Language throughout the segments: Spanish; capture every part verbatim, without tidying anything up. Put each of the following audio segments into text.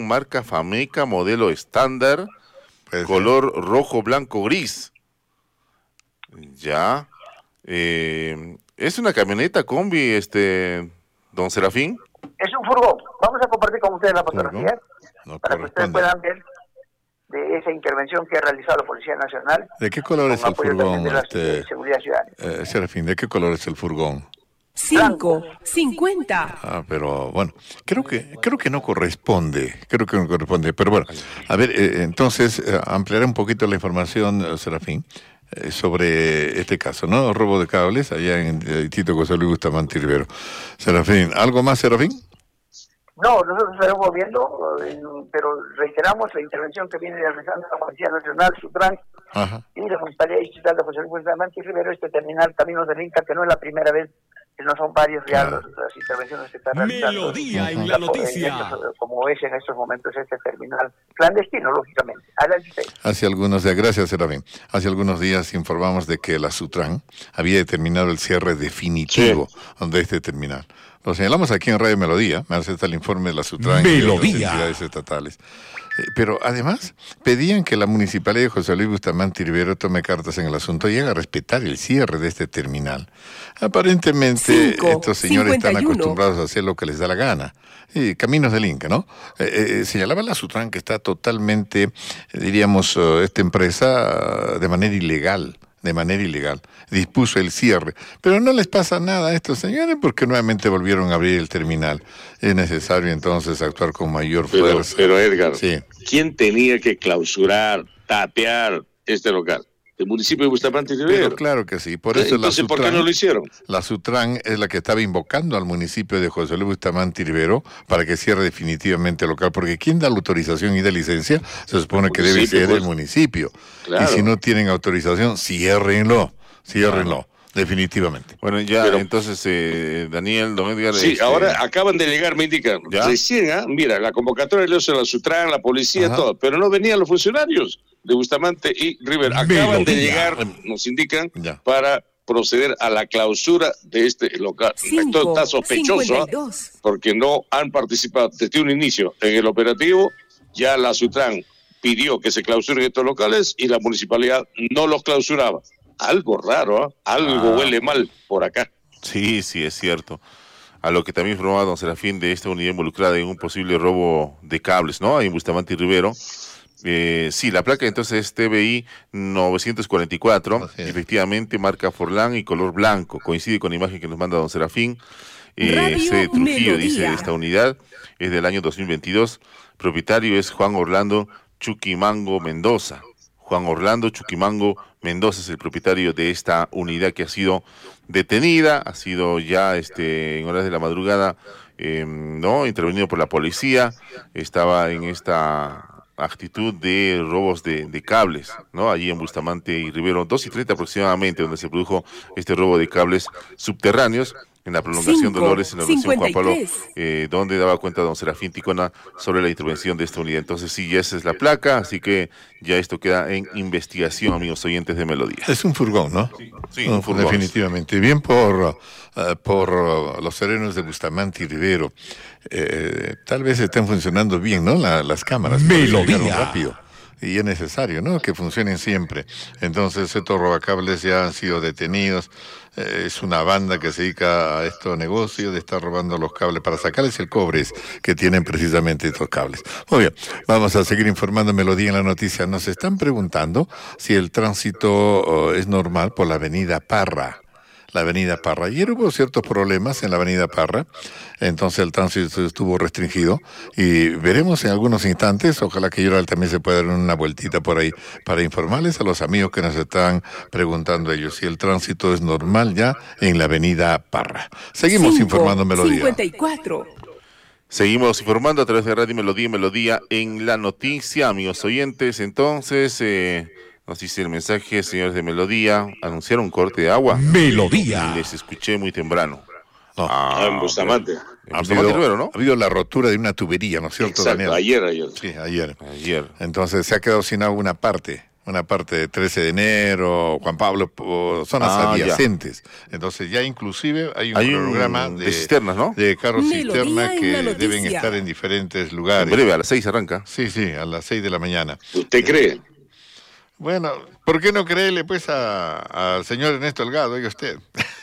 Sutran marca Fameca, modelo estándar, Puede color ser. rojo, blanco, gris. Ya. Eh, ¿Es una camioneta combi, este, don Serafín? Es un furgón. Vamos a compartir con ustedes la fotografía no para que ustedes puedan ver de esa intervención que ha realizado la Policía Nacional. ¿De qué color es el furgón? De la este, seguridad ciudadana. Eh, Serafín, ¿de qué color es el furgón? Cinco, cincuenta. Ah, pero bueno, creo que creo que no corresponde, creo que no corresponde. Pero bueno, a ver, eh, entonces eh, ampliaré un poquito la información, eh, Serafín, eh, sobre este caso, ¿no? Robo de cables allá en el distrito José Luis Bustamante Rivero. Serafín, ¿algo más, Serafín? No, nosotros estaremos viendo, pero reiteramos la intervención que viene realizando la Policía Nacional, Sutran, y la Municipalidad Distrital de José Luis Bustamante Rivero, este terminal Caminos del Inca, que no es la primera vez, que no son varios ya los, las intervenciones que están realizando. Melodía en la noticia. En, como es en estos momentos este terminal clandestino, lógicamente. Adelante. Hace algunos días, gracias, Serafín. Hace algunos días informamos de que la Sutran había determinado el cierre definitivo sí. de este terminal. Lo señalamos aquí en Radio Melodía, me hace el informe de la Sutran y de las entidades estatales. Eh, pero además, pedían que la Municipalidad de José Luis Bustamante Rivero tome cartas en el asunto y haga respetar el cierre de este terminal. Aparentemente, Cinco, estos señores cincuenta y uno. Están acostumbrados a hacer lo que les da la gana. Eh, Caminos del Inca, ¿no? Eh, eh, señalaba la Sutran que está totalmente, eh, diríamos, uh, esta empresa uh, de manera ilegal. de manera ilegal, dispuso el cierre. Pero no les pasa nada a estos señores porque nuevamente volvieron a abrir el terminal. Es necesario entonces actuar con mayor pero, fuerza. Pero Edgar, sí. ¿quién tenía que clausurar, tapear este local? El municipio de Bustamante Rivero. Pero claro que sí. Por eso Entonces, la Sutran, ¿por qué no lo hicieron? La Sutran es la que estaba invocando al municipio de José Luis Bustamante Rivero para que cierre definitivamente el local, porque quien da la autorización y da licencia se supone que debe ser pues. el municipio. Claro. Y si no tienen autorización, ciérrenlo, ciérrenlo. Claro. Definitivamente. Bueno, ya, pero, entonces, eh, Daniel, don Edgar... Sí, este... ahora acaban de llegar, me indican. ¿Ya? Recién, ¿eh? Mira, la convocatoria le hizo la Sutran, la policía, Ajá. todo, pero no venían los funcionarios de Bustamante y Rivero. Acaban de llegar, nos indican, ya. para proceder a la clausura de este local. Cinco, Esto está sospechoso, ¿eh? porque no han participado desde un inicio en el operativo. Ya la Sutran pidió que se clausuren estos locales y la municipalidad no los clausuraba. Algo raro, ¿eh? Algo ah. huele mal por acá. Sí, sí, es cierto. A lo que también informaba don Serafín de esta unidad involucrada en un posible robo de cables, ¿no? Ahí en Bustamante y Rivero. Eh, sí, la placa entonces es T B I novecientos cuarenta y cuatro, efectivamente, marca Forlán y color blanco. Coincide con la imagen que nos manda don Serafín. Eh, C. Trujillo, Melodía. Dice esta unidad, es del año dos mil veintidós. Propietario es Juan Orlando Chuquimango Mendoza. Juan Orlando Chuquimango Mendoza es el propietario de esta unidad que ha sido detenida, ha sido ya este en horas de la madrugada, eh, no intervenido por la policía, estaba en esta actitud de robos de, de cables, ¿no? Allí en Bustamante y Rivero, dos y treinta aproximadamente, donde se produjo este robo de cables subterráneos, en la prolongación Cinco, Dolores, en la versión Juan Pablo, eh, donde daba cuenta don Serafín Ticona sobre la intervención de esta unidad. Entonces sí, ya esa es la placa, así que ya esto queda en investigación, amigos oyentes de Melodía. Es un furgón, ¿no? Sí, un furgón. Definitivamente. Bien por, uh, por uh, los serenos de Bustamante y Rivero. Eh, tal vez estén funcionando bien, ¿no? La, las cámaras. Melodía. Rápido. Y es necesario, ¿no? Que funcionen siempre. Entonces, estos robacables ya han sido detenidos. Eh, es una banda que se dedica a estos negocios de estar robando los cables para sacarles el cobre que tienen precisamente estos cables. Muy bien, vamos a seguir informando Melodía en la noticia. Nos están preguntando si el tránsito uh, es normal por la avenida Parra. La avenida Parra. Ayer hubo ciertos problemas en la avenida Parra, entonces el tránsito estuvo restringido y veremos en algunos instantes, ojalá que Yoral también se pueda dar una vueltita por ahí para informarles a los amigos que nos están preguntando ellos si el tránsito es normal ya en la avenida Parra. Seguimos Cinco, informando Melodía. cincuenta y cuatro. Seguimos informando a través de Radio Melodía, Melodía en la noticia, amigos oyentes. Entonces, eh, nos dice el mensaje, señores de Melodía, anunciaron un corte de agua. Melodía. Les escuché muy temprano. No. Ah, en Bustamante. En Bustamante Rivero, ¿no? Ha habido la rotura de una tubería, ¿no es cierto, Exacto, Daniel? ayer, ayer. Sí, ayer. Ayer. Entonces se ha quedado sin agua una parte, una parte de trece de enero, Juan Pablo, zonas ah, adyacentes. Ya. Entonces ya inclusive hay un hay programa un de, de cisternas, ¿no? De carros cisterna que deben estar en diferentes lugares. En breve, a las seis arranca. Sí, sí, a las seis de la mañana. ¿Usted cree? Bueno, ¿por qué no creerle pues al señor Ernesto Delgado, oiga usted?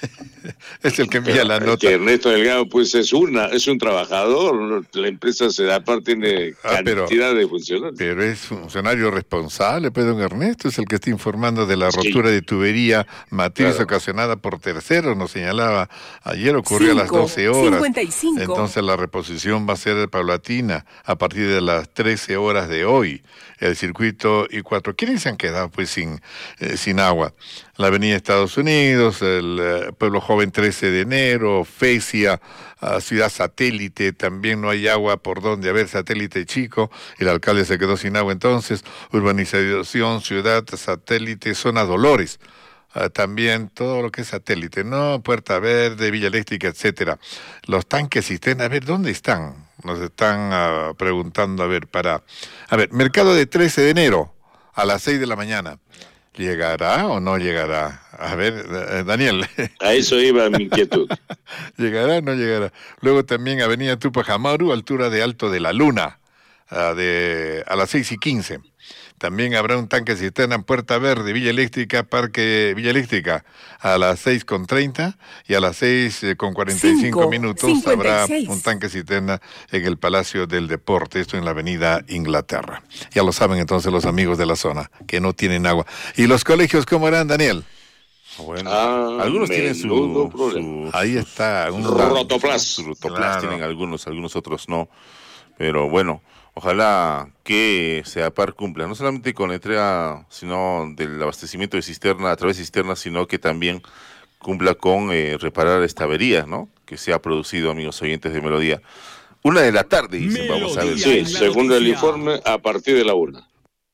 Es el que envía la nota. Que Ernesto Delgado pues es una es un trabajador, la empresa se da parte de ah, cantidad pero, de funcionarios. Pero es funcionario responsable, pues don Ernesto es el que está informando de la rotura sí. de tubería matriz claro. ocasionada por terceros, nos señalaba ayer, ocurrió Cinco, a las doce horas. cincuenta y cinco. Entonces la reposición va a ser paulatina a partir de las trece horas de hoy. El circuito I cuatro. ¿Quiénes se han quedado pues sin, eh, sin agua? La avenida Estados Unidos, el eh, Pueblo Joven trece de enero, Fesia, uh, Ciudad Satélite, también no hay agua por donde haber Satélite Chico, el alcalde se quedó sin agua entonces, urbanización, Ciudad Satélite, Zona Dolores. Uh, también todo lo que es satélite, ¿no? Puerta Verde, Villa Eléctrica, etcétera. Los tanques cisterna, a ver, ¿dónde están? Nos están uh, preguntando, a ver, para... A ver, mercado de trece de enero, a las seis de la mañana. ¿Llegará o no llegará? A ver, eh, Daniel. A eso iba mi inquietud. ¿Llegará o no llegará? Luego también Avenida Tupac Amaru, altura de Alto de la Luna, uh, de, a las seis y quince. También habrá un tanque cisterna en Puerta Verde, Villa Eléctrica, Parque Villa Eléctrica, a las seis con treinta y a las seis con cuarenta y cinco minutos habrá un tanque cisterna en el Palacio del Deporte, esto en la Avenida Inglaterra. Ya lo saben entonces los amigos de la zona, que no tienen agua. ¿Y los colegios cómo eran, Daniel? Bueno, ah, algunos tienen su, su... Ahí está. Un rotoplas. Su rotoplas claro. Tienen algunos, algunos otros no. Pero bueno... Ojalá que Sedapar cumpla, no solamente con la entrega, sino del abastecimiento de cisterna a través de cisternas, sino que también cumpla con eh, reparar esta avería, ¿no? Que se ha producido, amigos oyentes de Melodía. Una de la tarde, dicen, Melodía, vamos a ver. Sí, según el informe, a partir de la una.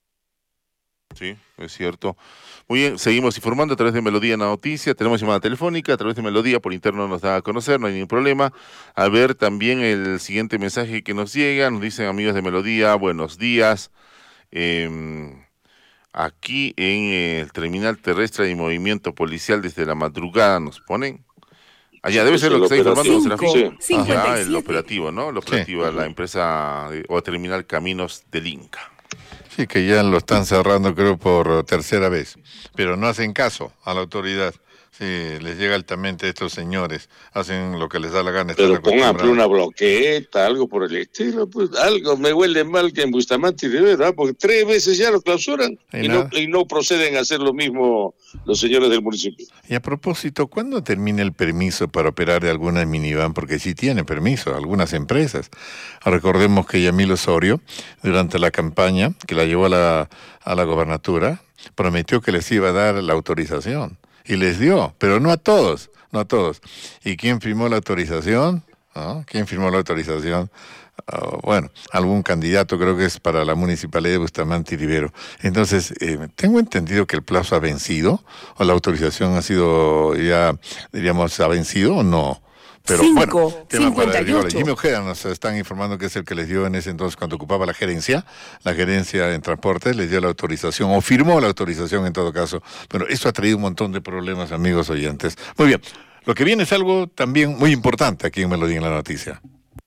Sí, es cierto. Muy bien, seguimos informando a través de Melodía en la noticia, tenemos llamada telefónica, a través de Melodía por interno nos da a conocer, no hay ningún problema. A ver también el siguiente mensaje que nos llega, nos dicen amigos de Melodía, buenos días. Eh, aquí en el terminal terrestre de movimiento policial desde la madrugada nos ponen. Allá debe ser lo que está informando Serafín. Sí. Ajá, el operativo, ¿no? El operativo de sí. La empresa o terminal Caminos del Inca. Sí, que ya lo están cerrando creo por tercera vez, pero no hacen caso a la autoridad. Sí, les llega altamente a estos señores, hacen lo que les da la gana. Pero pónganle una bloqueta, algo por el estilo, pues algo me huele mal que en Bustamante y Rivera, porque tres veces ya lo clausuran y, y, no, y no proceden a hacer lo mismo los señores del municipio. Y a propósito, ¿cuándo termina el permiso para operar de alguna minivan? Porque sí tiene permiso, algunas empresas. Recordemos que Yamil Osorio, durante la campaña que la llevó a la, a la gobernatura, prometió que les iba a dar la autorización. Y les dio, pero no a todos, no a todos. ¿Y quién firmó la autorización? ¿No? ¿Quién firmó la autorización? Uh, bueno, algún candidato, creo que es para la Municipalidad de Bustamante y Rivero. Entonces, eh, tengo entendido que el plazo ha vencido, o la autorización ha sido ya, diríamos, ha vencido o no. Pero Cinco, bueno, tema cincuenta y ocho. para Jimmy Ojeda nos están informando que es el que les dio en ese entonces cuando ocupaba la gerencia, la gerencia en transportes, les dio la autorización, o firmó la autorización en todo caso. Pero eso ha traído un montón de problemas, amigos oyentes. Muy bien, lo que viene es algo también muy importante aquí en Melodía en la Noticia.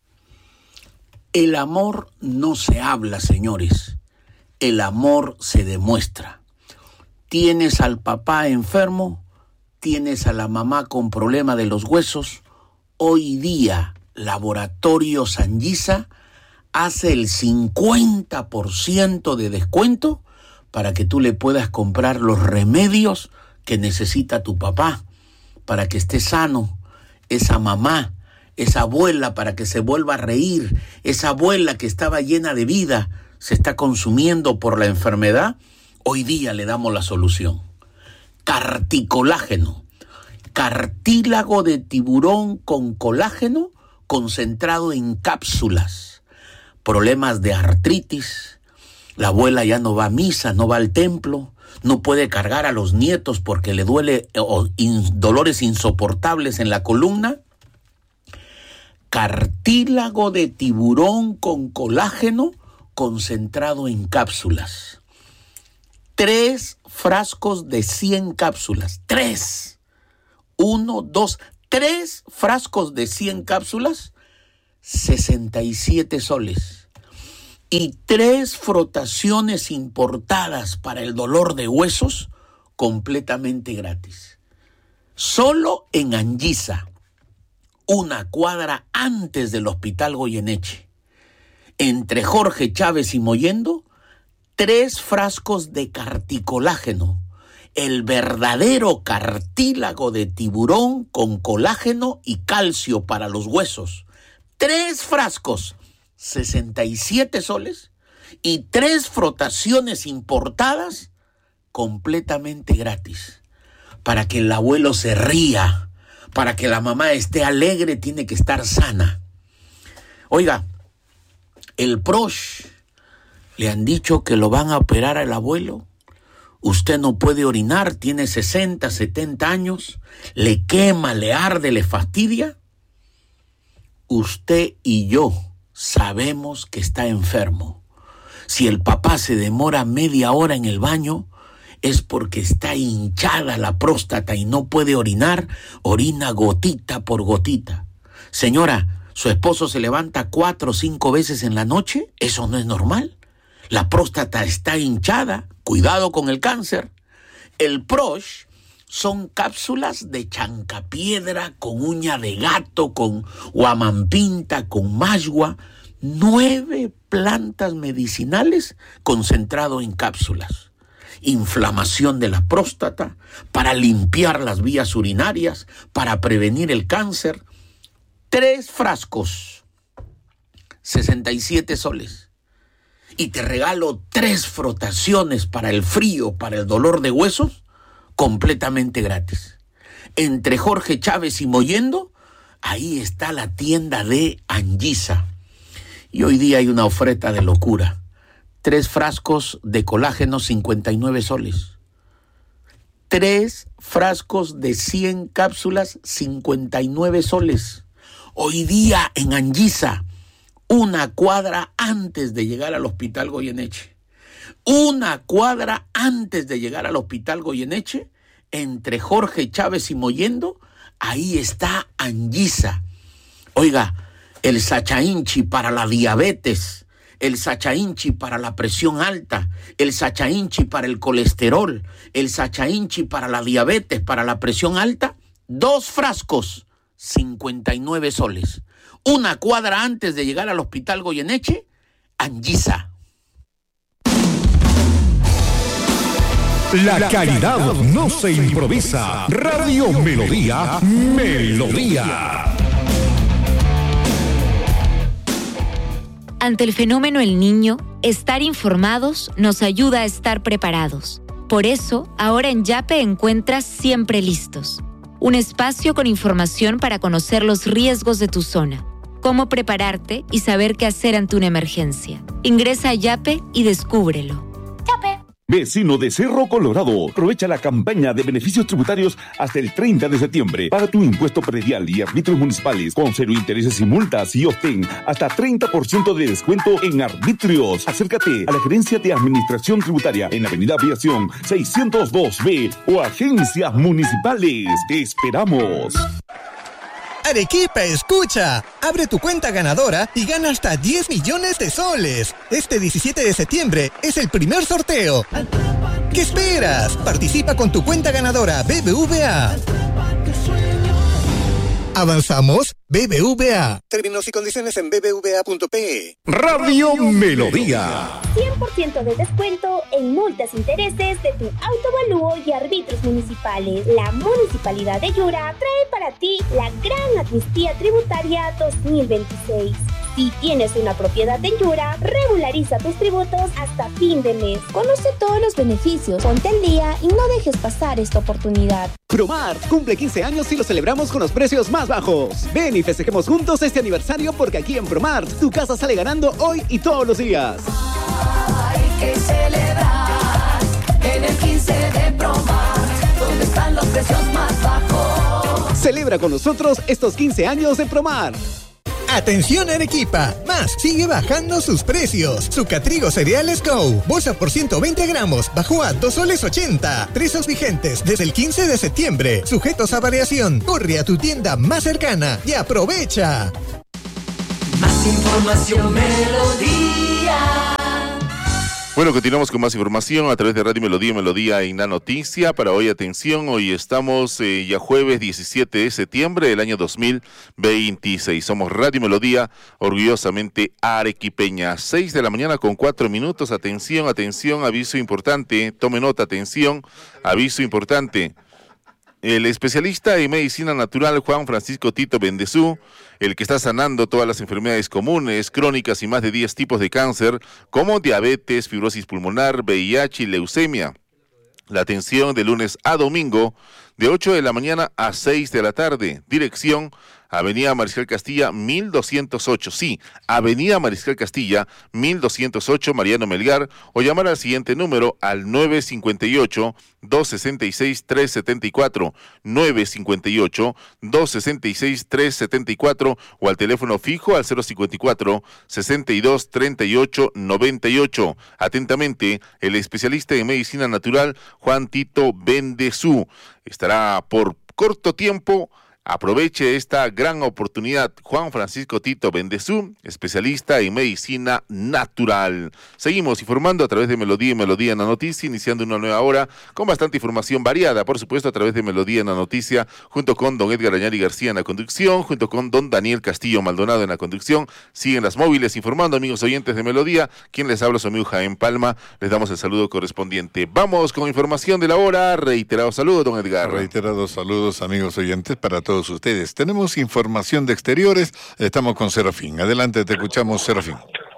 El amor no se habla, señores. El amor se demuestra. Tienes al papá enfermo, tienes a la mamá con problema de los huesos. Hoy día, Laboratorio Sangisa hace el cincuenta por ciento de descuento para que tú le puedas comprar los remedios que necesita tu papá, para que esté sano, esa mamá, esa abuela, para que se vuelva a reír, esa abuela que estaba llena de vida, se está consumiendo por la enfermedad. Hoy día le damos la solución. Carticolágeno. Cartílago de tiburón con colágeno concentrado en cápsulas. Problemas de artritis. La abuela ya no va a misa, no va al templo, no puede cargar a los nietos porque le duele o in, dolores insoportables en la columna. Cartílago de tiburón con colágeno concentrado en cápsulas. tres frascos de cien cápsulas. Tres. Uno, dos, tres frascos de cien cápsulas, sesenta y siete soles. Y tres frotaciones importadas para el dolor de huesos, completamente gratis. Solo en Anguisa, una cuadra antes del Hospital Goyeneche, entre Jorge Chávez y Mollendo, tres frascos de carticolágeno, el verdadero cartílago de tiburón con colágeno y calcio para los huesos. Tres frascos, sesenta y siete soles, y tres frotaciones importadas completamente gratis. Para que el abuelo se ría, para que la mamá esté alegre, tiene que estar sana. Oiga, el Prosh, le han dicho que lo van a operar al abuelo. Usted no puede orinar, tiene sesenta, setenta años, le quema, le arde, le fastidia. Usted y yo sabemos que está enfermo. Si el papá se demora media hora en el baño, es porque está hinchada la próstata y no puede orinar, orina gotita por gotita. Señora, ¿su esposo se levanta cuatro o cinco veces en la noche? ¿Eso no es normal? La próstata está hinchada, cuidado con el cáncer. El Prosh son cápsulas de chancapiedra con uña de gato, con guamampinta, con mashua, nueve plantas medicinales concentrado en cápsulas. Inflamación de la próstata, para limpiar las vías urinarias, para prevenir el cáncer. Tres frascos, sesenta y siete soles. Y te regalo tres frotaciones para el frío, para el dolor de huesos, completamente gratis. Entre Jorge Chávez y Mollendo, ahí está la tienda de Anguisa. Y hoy día hay una oferta de locura. Tres frascos de colágeno, cincuenta y nueve soles. Tres frascos de cien cápsulas, cincuenta y nueve soles. Hoy día en Anguisa, una cuadra antes de llegar al Hospital Goyeneche. Una cuadra antes de llegar al Hospital Goyeneche, entre Jorge Chávez y Mollendo, ahí está Anguisa. Oiga, el Sachainchi para la diabetes, el Sachainchi para la presión alta, el Sachainchi para el colesterol, el Sachainchi para la diabetes, para la presión alta, dos frascos, cincuenta y nueve soles. Una cuadra antes de llegar al Hospital Goyeneche, Anguisa. La calidad no se improvisa. Radio Melodía, Melodía. Ante el fenómeno El Niño, estar informados nos ayuda a estar preparados. Por eso, ahora en Yape encuentras Siempre Listos, un espacio con información para conocer los riesgos de tu zona, cómo prepararte y saber qué hacer ante una emergencia. Ingresa a Yape y descúbrelo. Yape. Vecino de Cerro Colorado, aprovecha la campaña de beneficios tributarios hasta el treinta de septiembre. Paga tu impuesto predial y arbitrios municipales con cero intereses y multas y obtén hasta treinta por ciento de descuento en arbitrios. Acércate a la Gerencia de Administración Tributaria en Avenida Aviación seiscientos dos B o agencias municipales. Te esperamos. Arequipa, escucha. Abre tu cuenta ganadora y gana hasta diez millones de soles. Este diecisiete de septiembre es el primer sorteo. ¿Qué esperas? Participa con tu cuenta ganadora B B V A. ¿Avanzamos? B B V A. Términos y condiciones en b b v a punto p e. Radio Melodía. cien por ciento de descuento en multas e intereses de tu autoavalúo y arbitrios municipales. La Municipalidad de Yura trae para ti la Gran Amnistía Tributaria dos mil veintiséis. Si tienes una propiedad en Yura, regulariza tus tributos hasta fin de mes. Conoce todos los beneficios, ponte al día y no dejes pasar esta oportunidad. Promart cumple quince años y lo celebramos con los precios más bajos. Ven y festejemos juntos este aniversario porque aquí en Promart tu casa sale ganando hoy y todos los días. Hay que celebrar en el quince de Promart, donde están los precios más bajos. Celebra con nosotros estos quince años de Promart. Atención Arequipa, Más sigue bajando sus precios. Sucatrigo Cereales Go, bolsa por ciento veinte gramos, bajó a dos soles ochenta. Precios vigentes desde el quince de septiembre, sujetos a variación. Corre a tu tienda más cercana y aprovecha. Más información, Melodía. Bueno, continuamos con más información a través de Radio Melodía, Melodía en la noticia. Para hoy, atención, hoy estamos eh, ya jueves diecisiete de septiembre del año dos mil veintiséis. Somos Radio Melodía, orgullosamente arequipeña. seis de la mañana con cuatro minutos. Atención, atención, aviso importante. Tome nota, atención, aviso importante. El especialista en medicina natural Juan Francisco Tito Bendezú, el que está sanando todas las enfermedades comunes, crónicas y más de diez tipos de cáncer, como diabetes, fibrosis pulmonar, V I H y leucemia. La atención de lunes a domingo, de ocho de la mañana a seis de la tarde. Dirección, Avenida Mariscal Castilla, mil doscientos ocho. Sí, Avenida Mariscal Castilla, mil doscientos ocho, Mariano Melgar, o llamar al siguiente número al nueve cinco ocho, dos seis seis, tres siete cuatro, nueve cinco ocho, dos seis seis, tres siete cuatro, o al teléfono fijo al cero cinco cuatro, sesenta y dos, treinta y ocho, noventa y ocho. Atentamente, el especialista en medicina natural Juan Tito Bendezú. Estará por corto tiempo. Aproveche esta gran oportunidad. Juan Francisco Tito Bendezú, especialista en medicina natural. Seguimos informando a través de Melodía y Melodía en la Noticia, iniciando una nueva hora con bastante información variada, por supuesto, a través de Melodía en la Noticia, junto con don Edgar Añari García en la conducción, junto con don Daniel Castillo Maldonado en la conducción. Siguen las móviles informando, amigos oyentes de Melodía. Quien les habla, su amigo Jaén Palma. Les damos el saludo correspondiente. Vamos con información de la hora. Reiterados saludos, don Edgar. Reiterados saludos, amigos oyentes, para todos todos ustedes. Tenemos información de exteriores, estamos con Serafín. Adelante, te escuchamos, Serafín.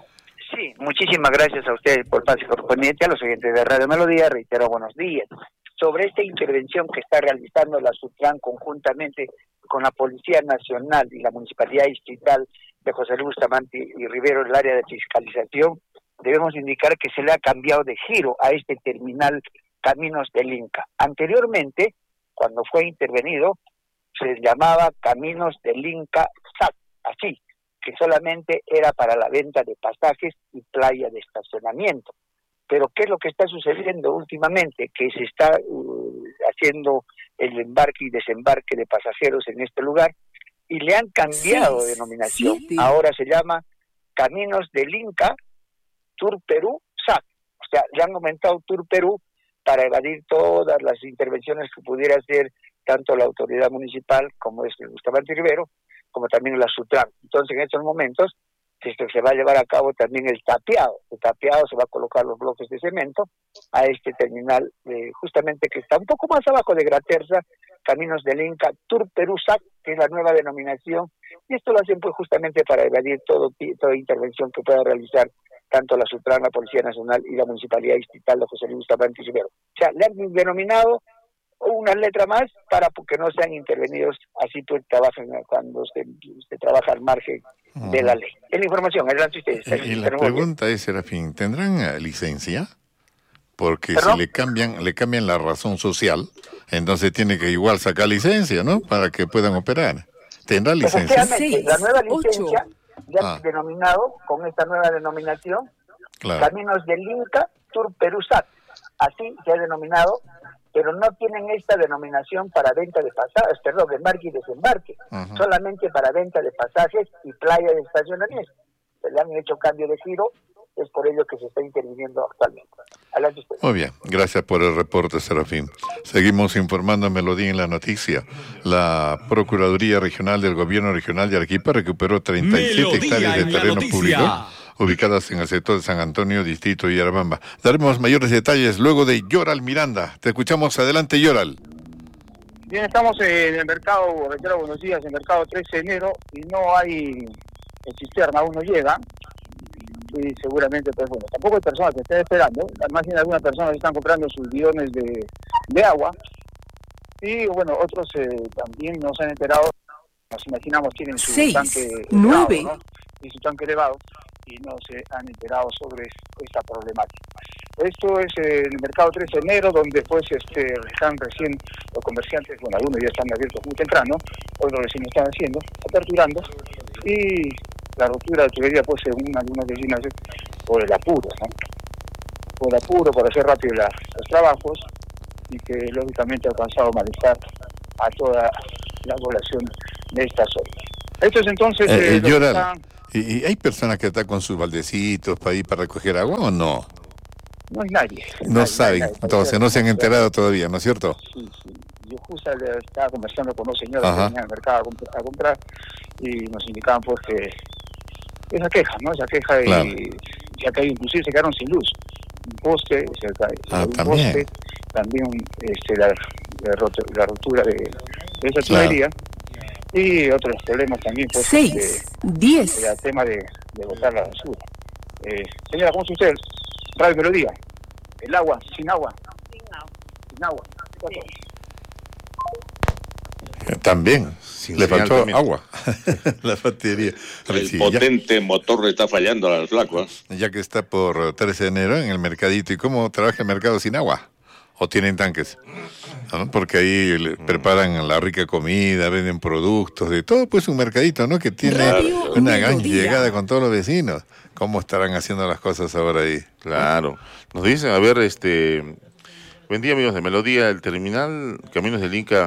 Sí, muchísimas gracias a ustedes por el paso correspondiente, a los oyentes de Radio Melodía, reitero buenos días. Sobre esta intervención que está realizando la Sutran conjuntamente con la Policía Nacional y la Municipalidad Distrital de José Luis Bustamante y Rivero en el área de fiscalización, debemos indicar que se le ha cambiado de giro a este terminal Caminos del Inca. Anteriormente, cuando fue intervenido, se llamaba Caminos del Inca S A C, así, que solamente era para la venta de pasajes y playa de estacionamiento. Pero ¿qué es lo que está sucediendo últimamente? Que se está uh, haciendo el embarque y desembarque de pasajeros en este lugar y le han cambiado sí, de denominación. Sí, sí. Ahora se llama Caminos del Inca Tour Perú S A C. O sea, le han aumentado Tour Perú para evadir todas las intervenciones que pudiera hacer tanto la autoridad municipal, como es el Bustamante Rivero, como también la Sutran. Entonces, en estos momentos, esto se va a llevar a cabo también el tapiado. El tapiado se va a colocar los bloques de cemento a este terminal, eh, justamente que está un poco más abajo de Graterza, Caminos del Inca, Tour Perú S A C, que es la nueva denominación, y esto lo hacen pues justamente para evadir todo, toda intervención que pueda realizar tanto la Sutran, la Policía Nacional y la Municipalidad Distrital de José Luis Bustamante Rivero. O sea, le han denominado una letra más para que no sean intervenidos, así pues trabajan cuando se, se trabaja al margen uh-huh. de la ley. Es la información, adelante ustedes. Y la pregunta es, Serafín, ¿tendrán licencia? Porque ¿Perdón? si le cambian le cambian la razón social, entonces tiene que igual sacar licencia, ¿no? Para que puedan operar. ¿Tendrá licencia? Sí, la nueva licencia ya ah. denominado, con esta nueva denominación, claro. Caminos del Inca, Tour Perú S A C. Así se ha denominado, pero no tienen esta denominación para venta de pasajes, perdón, de embarque y desembarque, uh-huh. solamente para venta de pasajes y playa de estacionamiento. Se le han hecho cambio de giro, es por ello que se está interviniendo actualmente. Adelante usted. Muy bien, gracias por el reporte, Serafín. Seguimos informando a Melodía en la noticia. La Procuraduría Regional del Gobierno Regional de Arequipa recuperó treinta y siete hectáreas de terreno público ubicadas en el sector de San Antonio, distrito de Yarabamba. Daremos mayores detalles luego de Yoral Miranda. Te escuchamos, adelante, Yoral. Bien, estamos en el mercado, reitero, buenos días, en el mercado trece de enero, y no hay el cisterna, aún no llega, y seguramente, pues bueno, tampoco hay personas que estén esperando, además de algunas personas están comprando sus bidones de, de agua, y bueno, otros eh, también nos han enterado, nos imaginamos tienen su Seis, tanque nueve. elevado, ¿no? y su tanque elevado, y no se han enterado sobre esta problemática. Esto es eh, el mercado trece de enero, donde pues este están recién los comerciantes, bueno, algunos ya están abiertos muy temprano, otros recién están haciendo, aperturando, y la ruptura de tubería, pues, según algunas vecinas, por el apuro, ¿no? Por el apuro, por hacer rápido la, los trabajos, y que lógicamente ha causado malestar a toda la población de esta zona. Esto es entonces... Eh, eh, eh, llorar. está... ¿Y, ¿Y hay personas que están con sus baldecitos para ir para recoger agua o no? No hay nadie. No nadie, saben, nadie, entonces no se han enterado todavía, ¿no es cierto? Sí, sí. Yo justo estaba conversando con dos señoras Ajá. que venían al mercado a comprar, a comprar y nos indicaban pues que esa queja, ¿no? Esa queja de, Claro. ya que inclusive se quedaron sin luz. Un poste, se cae, Ah, un también. poste, también este, la, la, rotu- la ruptura de, de esa Claro. tubería y otros problemas también pues Seis, este, diez. el tema de, de botar la basura. Eh, señora, ¿cómo está usted? Radio Melodía. El agua, sin agua. Sin agua. Eh, También. Sin Le señal faltó también. agua. La batería. A ver, El sí, ya, potente motor le está fallando al flaco. ¿eh? ya que está por trece de enero en el mercadito. ¿Y cómo trabaja el mercado sin agua? ¿O tienen tanques? ¿No? Porque ahí le preparan la rica comida, venden productos, de todo, pues un mercadito, ¿no? Que tiene Radio una gran Melodía. llegada con todos los vecinos. ¿Cómo estarán haciendo las cosas ahora ahí? Claro. Nos dicen, a ver, este... Buen día, amigos de Melodía. El terminal Caminos del Inca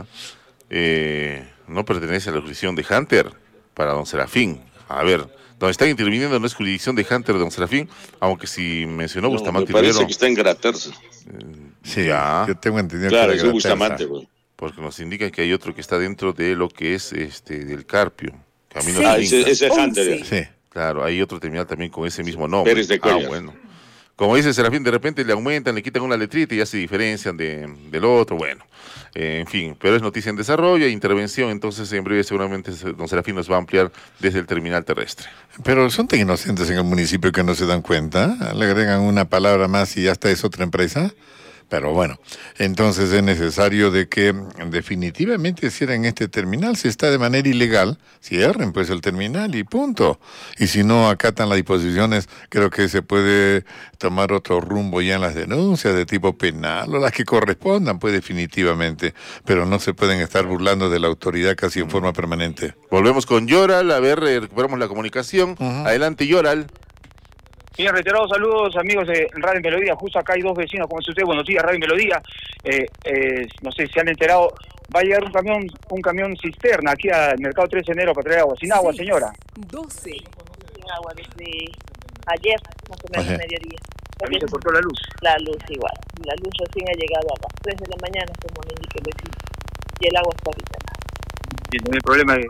eh, no pertenece a la jurisdicción de Hunter para don Serafín. A ver, donde están interviniendo no es jurisdicción de Hunter, don Serafín, aunque si mencionó No, Bustamante me parece Rivero, que está en Graterse. Sí, Ya. yo tengo entendido Claro, que es era un Graterza. Bustamante. Pues. porque nos indican que hay otro que está dentro de lo que es este del Carpio, Caminos Sí. Ah, del ese, Inca. ese es Once. Hunter. ya. Sí. Claro, hay otro terminal también con ese mismo nombre. Pérez de ah, Cuellar. bueno. Como dice Serafín, de repente le aumentan, le quitan una letrita y ya se diferencian de, del otro, bueno, eh, en fin, pero es noticia en desarrollo e intervención, entonces en breve seguramente se- don Serafín nos va a ampliar desde el terminal terrestre. Pero son tan inocentes en el municipio que no se dan cuenta. Le agregan una palabra más y ya está, es otra empresa. Pero bueno, entonces es necesario de que definitivamente cierren este terminal. Si está de manera ilegal, cierren pues el terminal y punto. Y si no acatan las disposiciones, creo que se puede tomar otro rumbo ya en las denuncias de tipo penal o las que correspondan, pues definitivamente. Pero no se pueden estar burlando de la autoridad casi en forma permanente. Volvemos con Yoral, a ver, eh, recuperamos la comunicación. Ujú. Adelante, Yoral. Bien, reiterados saludos amigos de Radio Melodía. Justo acá hay dos vecinos, como dice usted, buenos días, Radio Melodía. Eh, eh, no sé si se han enterado, va a llegar un camión un camión cisterna aquí al mercado trece de enero para traer agua. Sin agua, Seis, señora. doce. Sin agua desde ayer, más o menos Ajá. mediodía. También se cortó la luz. La luz igual. La luz recién ha llegado a las tres de la mañana, como me indica el vecino. Y el agua está ahorita. Bien, no hay problema de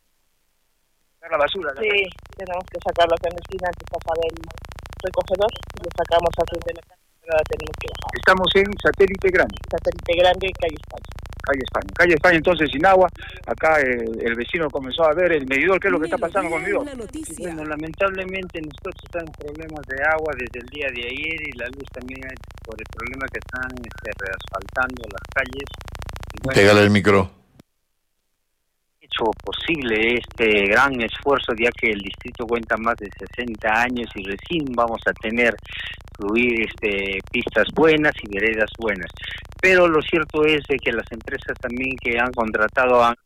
sacar la basura. ¿no? Sí, tenemos que sacarlo acá en la esquina antes de pasar el recogedor. Lo sacamos al frente de la casa, pero ahora tenemos que bajar. Estamos en Satélite Grande, Satélite Grande, calle España. calle España. Calle España entonces sin agua. Acá eh, el vecino comenzó a ver el medidor. ¿Qué es lo que está pasando con el medidor? Una noticia. Bueno, lamentablemente nosotros estamos en problemas de agua desde el día de ayer y la luz también hay por el problema que están este, reasfaltando las calles. Y bueno, Pégale el micro. hecho posible este gran esfuerzo ya que el distrito cuenta más de sesenta años y recién vamos a tener fluir este pistas buenas y veredas buenas. Pero lo cierto es de que las empresas también que han contratado han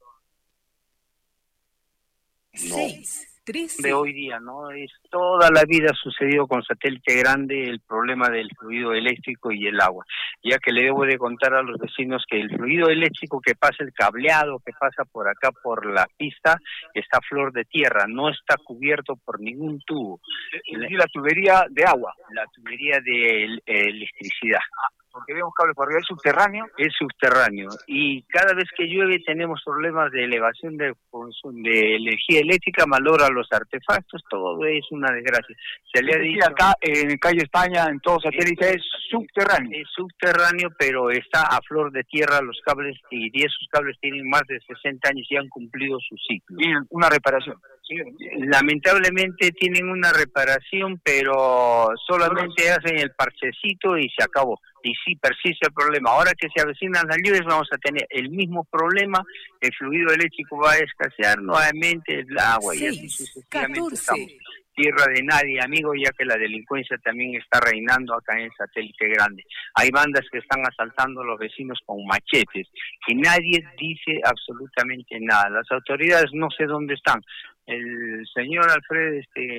Seis, trece. de hoy día, ¿no? Es toda la vida sucedió con Satélite Grande el problema del fluido eléctrico y el agua, ya que le debo de contar a los vecinos que el fluido eléctrico que pasa, el cableado que pasa por acá por la pista, está a flor de tierra, no está cubierto por ningún tubo. Y la tubería de agua. La tubería de el- electricidad. Porque vemos cables por arriba, es subterráneo. Es subterráneo y cada vez que llueve tenemos problemas de elevación de consumo de energía eléctrica, malogra los artefactos, todo es una desgracia. Se le ha Es decir, dicho acá en calle España, en todo Satélite, es subterráneo. es subterráneo, pero está a flor de tierra los cables y esos cables tienen más de sesenta años y han cumplido su ciclo. Tienen una reparación. Lamentablemente tienen una reparación, pero solamente hacen el parchecito y se acabó. Y sí persiste el problema. Ahora que se avecinan las lluvias vamos a tener el mismo problema, el fluido eléctrico va a escasear nuevamente, el agua y así Seis, sucesivamente catorce. estamos. Tierra de nadie, amigo, ya que la delincuencia también está reinando acá en Satélite Grande. Hay bandas que están asaltando a los vecinos con machetes y nadie dice absolutamente nada. Las autoridades no sé dónde están. el señor Alfred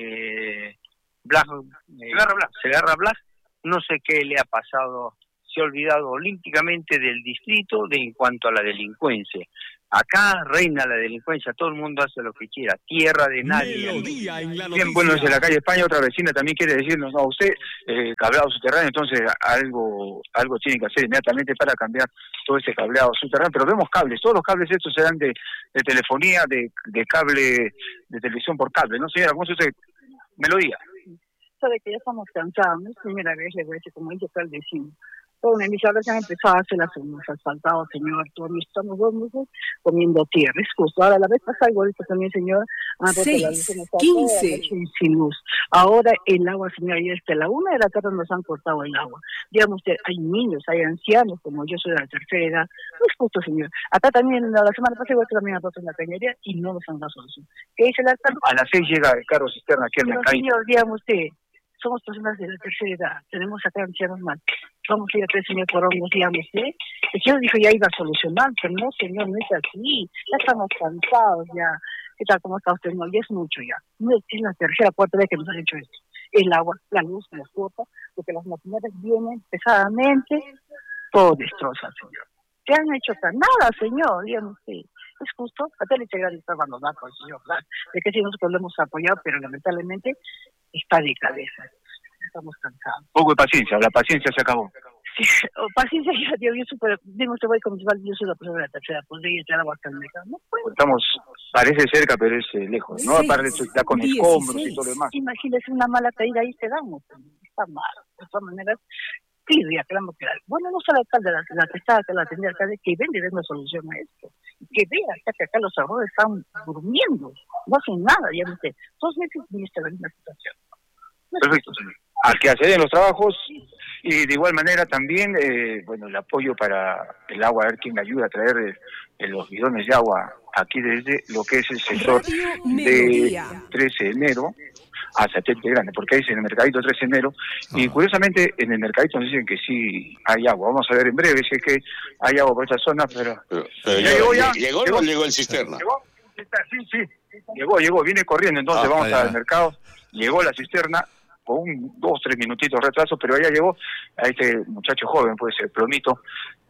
este Blas, eh, Segarra Blas, Segarra Blas, no sé qué le ha pasado, se ha olvidado olímpicamente del distrito de en cuanto a la delincuencia. Acá reina la delincuencia, todo el mundo hace lo que quiera, tierra de nadie. Bien, bueno, desde la calle España, otra vecina también quiere decirnos, no, usted, eh, cableado subterráneo, entonces algo algo tiene que hacer inmediatamente para cambiar todo ese cableado subterráneo, pero vemos cables, todos los cables estos serán de, de telefonía, de, de cable, de televisión por cable, ¿no, señora? ¿Cómo se dice? Melodía. Sabe que ya estamos cansados, no es primera vez, le voy a decir, como dice el vecino. Todas mis emisoras han empezado a hacer las zonas asfaltadas, señor. Todos estamos dos meses comiendo tierra. Es justo. Ahora, la vez pasada, igualito también, señor, han roto la luz. quince Sin luz. Ahora, el agua, señor, ya hasta la una de la tarde nos han cortado el agua. Digamos usted, hay niños, hay ancianos, como yo soy de la tercera edad. No es justo, señor. Acá también, la semana pasada, igual también han roto en la cañería y no nos han dado solución. ¿Qué dice la alcalde? A las seis llega el carro cisterna aquí al mercado. Señor, digamos usted, somos personas de la tercera edad, tenemos acá ancianos más. Vamos a ir a tres señor por unos digamos, ¿eh? El señor dijo ya iba a solucionar, pero no, señor, no es así. Ya estamos cansados, ya. ¿Qué tal? ¿Cómo está usted? No, ya es mucho ya. No es, es la tercera, cuarta vez que nos han hecho esto. El agua, la luz, las cuotas, porque las maquinarias vienen pesadamente, todo destroza, señor. ¿Qué han hecho tan nada, señor? Díganme usted. Es justo, Satélite Grande está abandonado por el señor Blas, de que sí nosotros lo hemos apoyado, pero lamentablemente está de cabeza. Estamos cansados. Poco de paciencia, la paciencia se acabó. Sí, paciencia ya, yo, yo super, digo, te voy con mis yo soy la persona de la tercera, pues de ir a agua hasta el mercado. No puedo. Estamos, parece cerca, pero es eh, lejos, ¿no? Sí, Aparte está con escombros y todo lo demás. Imagínese una mala caída ahí te damos, está mal. De todas maneras, sí, ya queremos que bueno, no solo el alcalde, la, la que está acá, la tendría alcalde, que ven y den una solución a esto. Que vea que acá los ahorros están durmiendo, no hacen nada, ya viste. Dos meses y esta es la misma situación. No. Perfecto, señor. Al que acceden los trabajos y de igual manera también, eh, bueno, el apoyo para el agua, a ver quién me ayuda a traer eh, eh, los bidones de agua aquí desde lo que es el sector de trece de enero a Satélite Grande, porque ahí es en el mercadito trece de enero, y curiosamente en el mercadito nos dicen que sí hay agua. Vamos a ver en breve si es que hay agua por esta zona, pero... pero, pero ¿Ya llegó, ya? ¿Llegó, ¿Llegó o no llegó el cisterna? ¿Llegó? Sí, sí, llegó, llegó, viene corriendo, entonces ah, vamos allá. Al mercado, llegó la cisterna, con un, dos, tres minutitos de retraso, pero allá llegó a este muchacho joven, puede ser Plomito,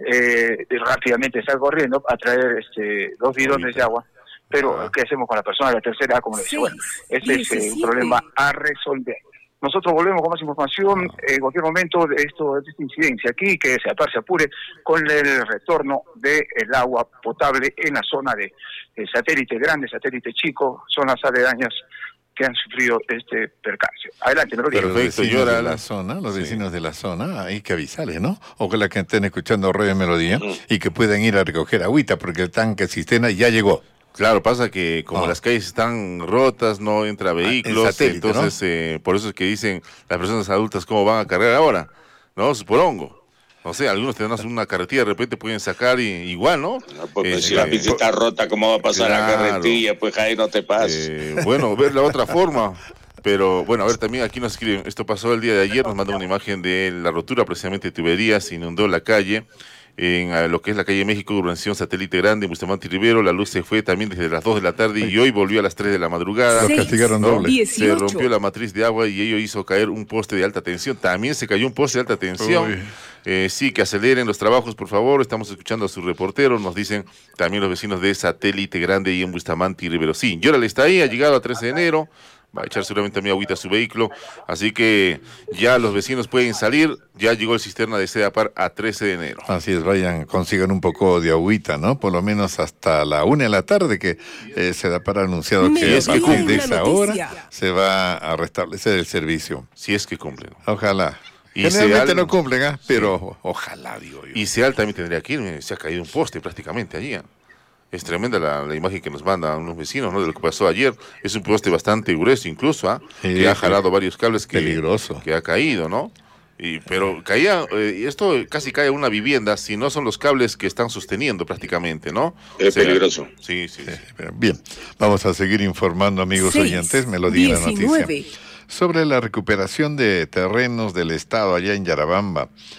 eh, rápidamente está corriendo a traer este dos bidones de agua. Pero, ¿qué hacemos con la persona de la tercera edad? Como le dice, bueno, este es eh, un problema a resolver. Nosotros volvemos con más información en cualquier momento de esto, de esta incidencia aquí, que se apare, se apure con el retorno del agua potable en la zona de, de Satélite Grande, Satélite Chico, zonas aledañas que han sufrido este percance. Adelante, me lo digo. Pero los vecinos de la zona, los vecinos sí. de la zona, hay que avisarles, ¿no? O que la que estén escuchando Radio Melodía uh-huh. y que puedan ir a recoger agüita, porque el tanque cisterna ya llegó. Claro, pasa que como oh. las calles están rotas, no entra vehículos, satélite, entonces ¿no? eh, por eso es que dicen las personas adultas cómo van a cargar ahora, ¿no? Supongo. No sé, algunos tendrán una carretilla, de repente pueden sacar y, igual, ¿no? no porque eh, si la pista está rota, ¿cómo va a pasar claro, la carretilla? Pues ahí no te pases. Eh, bueno, ver la otra forma. Pero bueno, a ver, también aquí nos escriben, esto pasó el día de ayer, nos mandan una imagen de la rotura precisamente de tuberías, inundó la calle. En uh, lo que es la calle México, urbanización Satélite Grande, Bustamante y Rivero, la luz se fue también desde las dos de la tarde y hoy volvió a las tres de la madrugada. Los castigaron doble. Se rompió la matriz de agua y ello hizo caer un poste de alta tensión. También se cayó un poste de alta tensión. Eh, sí, que aceleren los trabajos, por favor. Estamos escuchando a sus reporteros, nos dicen también los vecinos de Satélite Grande y en Bustamante y Rivero. Sí, Llórale está ahí, ha llegado a trece de enero. Va a echar seguramente también agüita a su vehículo, así que ya los vecinos pueden salir, ya llegó el cisterna de Sedapar a trece de enero. Así es, vayan, consigan un poco de agüita, ¿no? Por lo menos hasta la una de la tarde, que eh, Sedapar ha anunciado que a partir de esa hora se va a restablecer el servicio. Si es que cumplen. Ojalá. Y generalmente Seal, no cumplen, ¿eh? Pero sí. Ojalá, digo yo. Y Seal también tendría que ir, se ha caído un poste prácticamente allí, ¿eh? Es tremenda la, la imagen que nos mandan unos vecinos, ¿no? De lo que pasó ayer. Es un poste bastante grueso incluso, ¿ah? ¿eh? Sí, que ha jalado sí. varios cables que, peligroso. que ha caído, ¿no? Y, pero caía, eh, esto casi cae una vivienda, si no son los cables que están sosteniendo prácticamente, ¿no? Es o sea, peligroso. Sí, sí, sí. sí. Bien, vamos a seguir informando, amigos Seis, oyentes, me lo diga la noticia. Sobre la recuperación de terrenos del Estado allá en Yarabamba.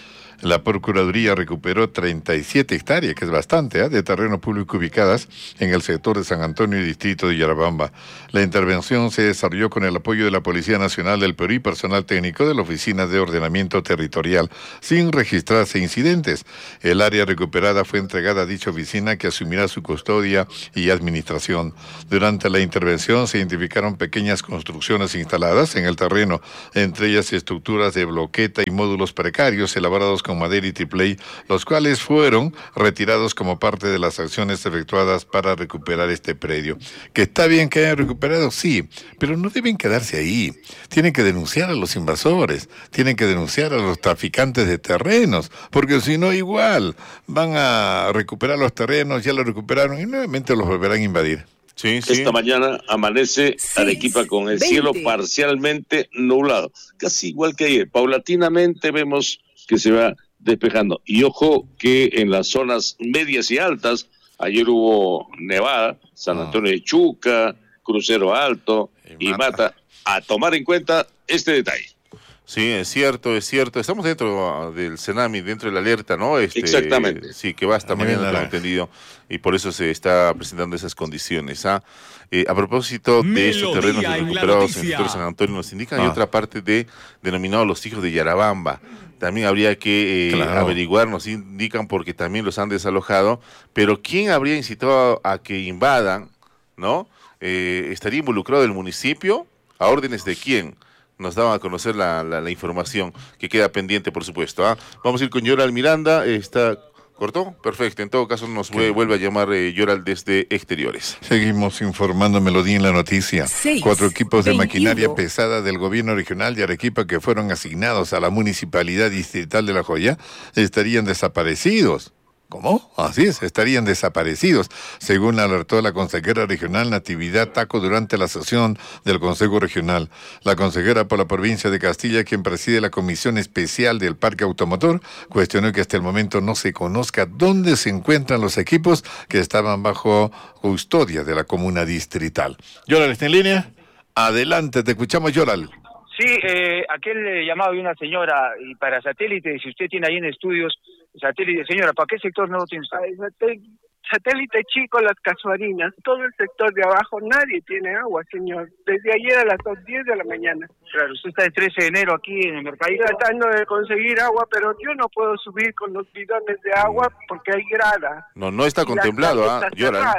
La Procuraduría recuperó treinta y siete hectáreas, que es bastante, ¿eh? de terreno público ubicadas en el sector de San Antonio y distrito de Yarabamba. La intervención se desarrolló con el apoyo de la Policía Nacional del Perú y personal técnico de la Oficina de Ordenamiento Territorial, sin registrarse incidentes. El área recuperada fue entregada a dicha oficina, que asumirá su custodia y administración. Durante la intervención se identificaron pequeñas construcciones instaladas en el terreno, entre ellas estructuras de bloqueta y módulos precarios elaborados con madera y triple A, los cuales fueron retirados como parte de las acciones efectuadas para recuperar este predio. ¿Que está bien que hayan recuperado? Sí, pero no deben quedarse ahí. Tienen que denunciar a los invasores, tienen que denunciar a los traficantes de terrenos, porque si no, igual van a recuperar los terrenos, ya los recuperaron y nuevamente los volverán a invadir. Sí, sí. Esta mañana amanece Arequipa con el cielo parcialmente nublado, casi igual que ayer. Paulatinamente vemos que se va despejando. Y ojo que en las zonas medias y altas, ayer hubo nevada, San Antonio de Chuca, Crucero Alto y Mata. Mata. A tomar en cuenta este detalle. Sí, es cierto, es cierto. Estamos dentro del tsunami, dentro de la alerta, ¿no? Este, Exactamente. Sí, que va hasta mañana, tengo entendido, y por eso se está presentando esas condiciones. ¿ah? Eh, a propósito de estos terrenos recuperados en el sector San Antonio, nos indican, ah. hay otra parte de denominado los hijos de Yarabamba. También habría que eh, claro. averiguar, nos indican, porque también los han desalojado, pero ¿quién habría incitado a que invadan, no? Eh, ¿Estaría involucrado el municipio? ¿A órdenes de quién? Nos daban a conocer la, la, la información, que queda pendiente, por supuesto. ¿ah? Vamos a ir con Yoral Miranda. Está ¿Cortó? Perfecto. En todo caso, nos vuelve, vuelve a llamar eh, Yoral desde exteriores. Seguimos informando Melodía en la noticia. Seis, Cuatro equipos de veintiuno. Maquinaria pesada del gobierno regional de Arequipa, que fueron asignados a la municipalidad distrital de La Joya, estarían desaparecidos. ¿Cómo? Así es, estarían desaparecidos, según alertó la consejera regional Natividad Taco durante la sesión del Consejo Regional. La consejera por la provincia de Castilla, quien preside la Comisión Especial del Parque Automotor, cuestionó que hasta el momento no se conozca dónde se encuentran los equipos que estaban bajo custodia de la comuna distrital. Yoral, ¿está en línea? Adelante, te escuchamos, Yoral. Sí, eh, aquel llamado de una señora, y para satélite, si usted tiene ahí en estudios, satélite, señora, ¿para qué sector no lo tiene usted? Satélite Chico, Las Casuarinas, todo el sector de abajo, nadie tiene agua, señor, desde ayer a las diez de la mañana. Claro, usted está el trece de enero aquí en el mercado. Tratando de conseguir agua, pero yo no puedo subir con los bidones de agua porque hay grada. No, no está contemplado, ¿ah? ¿eh? Llora.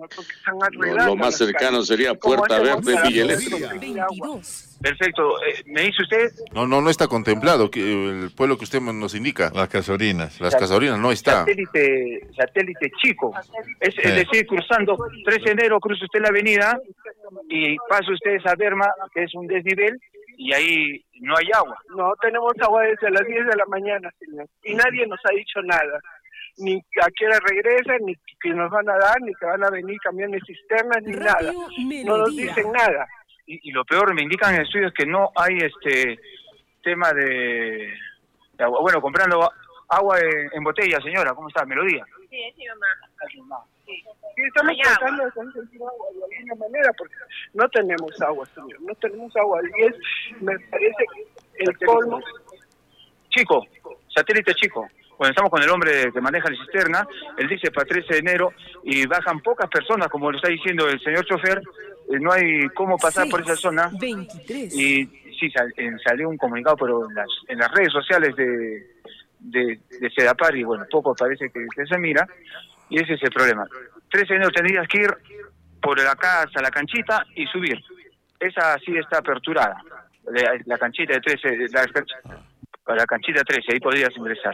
Lo, lo más cercano sería Puerta Verde, Villa Eléctrica. Perfecto. Eh, ¿Me dice usted? No, no, no está contemplado. Que el pueblo que usted nos indica. Las Casuarinas. Las Casuarinas no está. Satélite, satélite Chico. Es, sí. es decir, cruzando trece de enero, cruza usted la avenida y pasa usted esa berma, que es un desnivel, y ahí no hay agua. No, tenemos agua desde las diez de la mañana, señor. Y nadie nos ha dicho nada. Ni a qué hora regresan, ni que nos van a dar, ni que van a venir camiones cisternas, ni nada. No nos dicen nada. Y, y lo peor, me indican en estudios que no hay este tema de, de agua. Bueno, comprando agua en, en botella, señora, ¿cómo está? Melodía. Sí, sí, mamá. Sí, sí estamos tratando de conseguir agua de alguna manera, porque no tenemos agua, señor. No tenemos agua. Y es, me parece que el colmo. Chico, satélite Chico. Bueno, estamos con el hombre que maneja la cisterna, él dice para trece de enero, y bajan pocas personas, como lo está diciendo el señor chofer, eh, no hay cómo pasar seis, por esa zona. veintitrés. Y sí, sal, eh, salió un comunicado, pero en las, en las redes sociales de, de, de Sedapar, y bueno, poco parece que, que se mira, y ese es el problema. trece de enero tendrías que ir por acá hasta la canchita y subir. Esa sí está aperturada, la, la canchita de trece, la, la canchita trece, ahí podrías ingresar.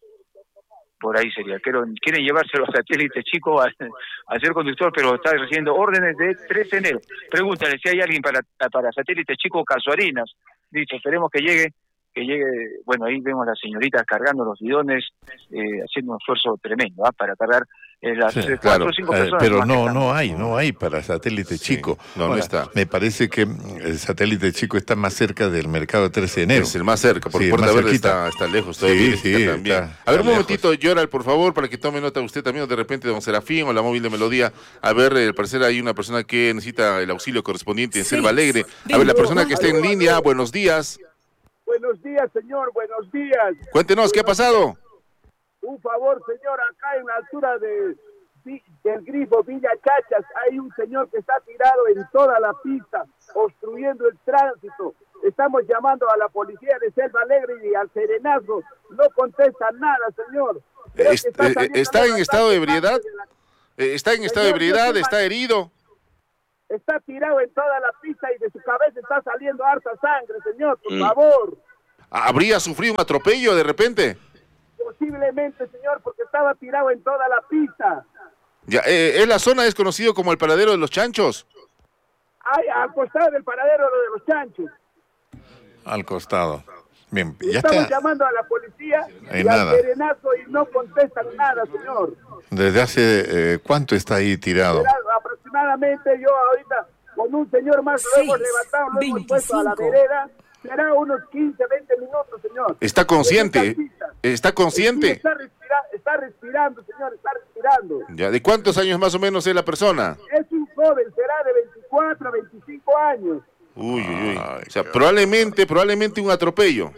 Por ahí sería. Quieren, quieren llevarse los satélites chicos a, a ser conductor, pero está recibiendo órdenes de trece de enero. Pregúntale si hay alguien para para satélites chicos Casuarinas. Dice, esperemos que llegue, que llegue. Bueno, ahí vemos a las señoritas cargando los bidones, eh, haciendo un esfuerzo tremendo, ¿eh? Para cargar eh, las sí, cuatro claro. o cinco personas. Eh, pero no, no hay, no hay para satélite sí, chico. No, Ahora, no está. Me parece que el satélite chico está más cerca del mercado trece de enero. Es el más cerca, por sí, Puerta Verde está, está lejos todavía. Sí, sí, también. Está, a ver, un momentito, Yoral, por favor, para que tome nota usted también, o de repente don Serafín o la móvil de Melodía. A ver, al parecer hay una persona que necesita el auxilio correspondiente en sí, Selva Alegre. A ver, la persona que está en línea, buenos días. Buenos días, señor, buenos días. Cuéntenos, ¿qué ha pasado? Un favor, señor, acá en la altura de, del grifo Villa Chachas hay un señor que está tirado en toda la pista, obstruyendo el tránsito. Estamos llamando a la policía de Selva Alegre y al serenazgo. No contestan nada, señor. Est está, eh, ¿Está en estado de ebriedad? La... ¿Está en estado señor, de ebriedad? ¿Está herido? Está tirado en toda la pista y de su cabeza está saliendo harta sangre, señor, por mm. favor. ¿Habría sufrido un atropello de repente? Posiblemente, señor, porque estaba tirado en toda la pista. Ya, eh, ¿es la zona es conocido como el paradero de los chanchos? Ay, al costado del paradero de los chanchos. Al costado. Bien, ya Estamos está. llamando a la policía y, y al serenazo y no contestan nada, señor. ¿Desde hace eh, cuánto está ahí tirado? Será aproximadamente yo ahorita con un señor más lo hemos levantado, lo hemos puesto a la vereda. Será unos quince, veinte minutos, señor. ¿Está consciente? ¿Está consciente? Sí, está, respira está respirando, señor, está respirando. Ya, ¿de cuántos años más o menos es la persona? Es un joven, será de veinticuatro, veinticinco años. Uy, uy, uy. O sea, probablemente, probablemente un atropello.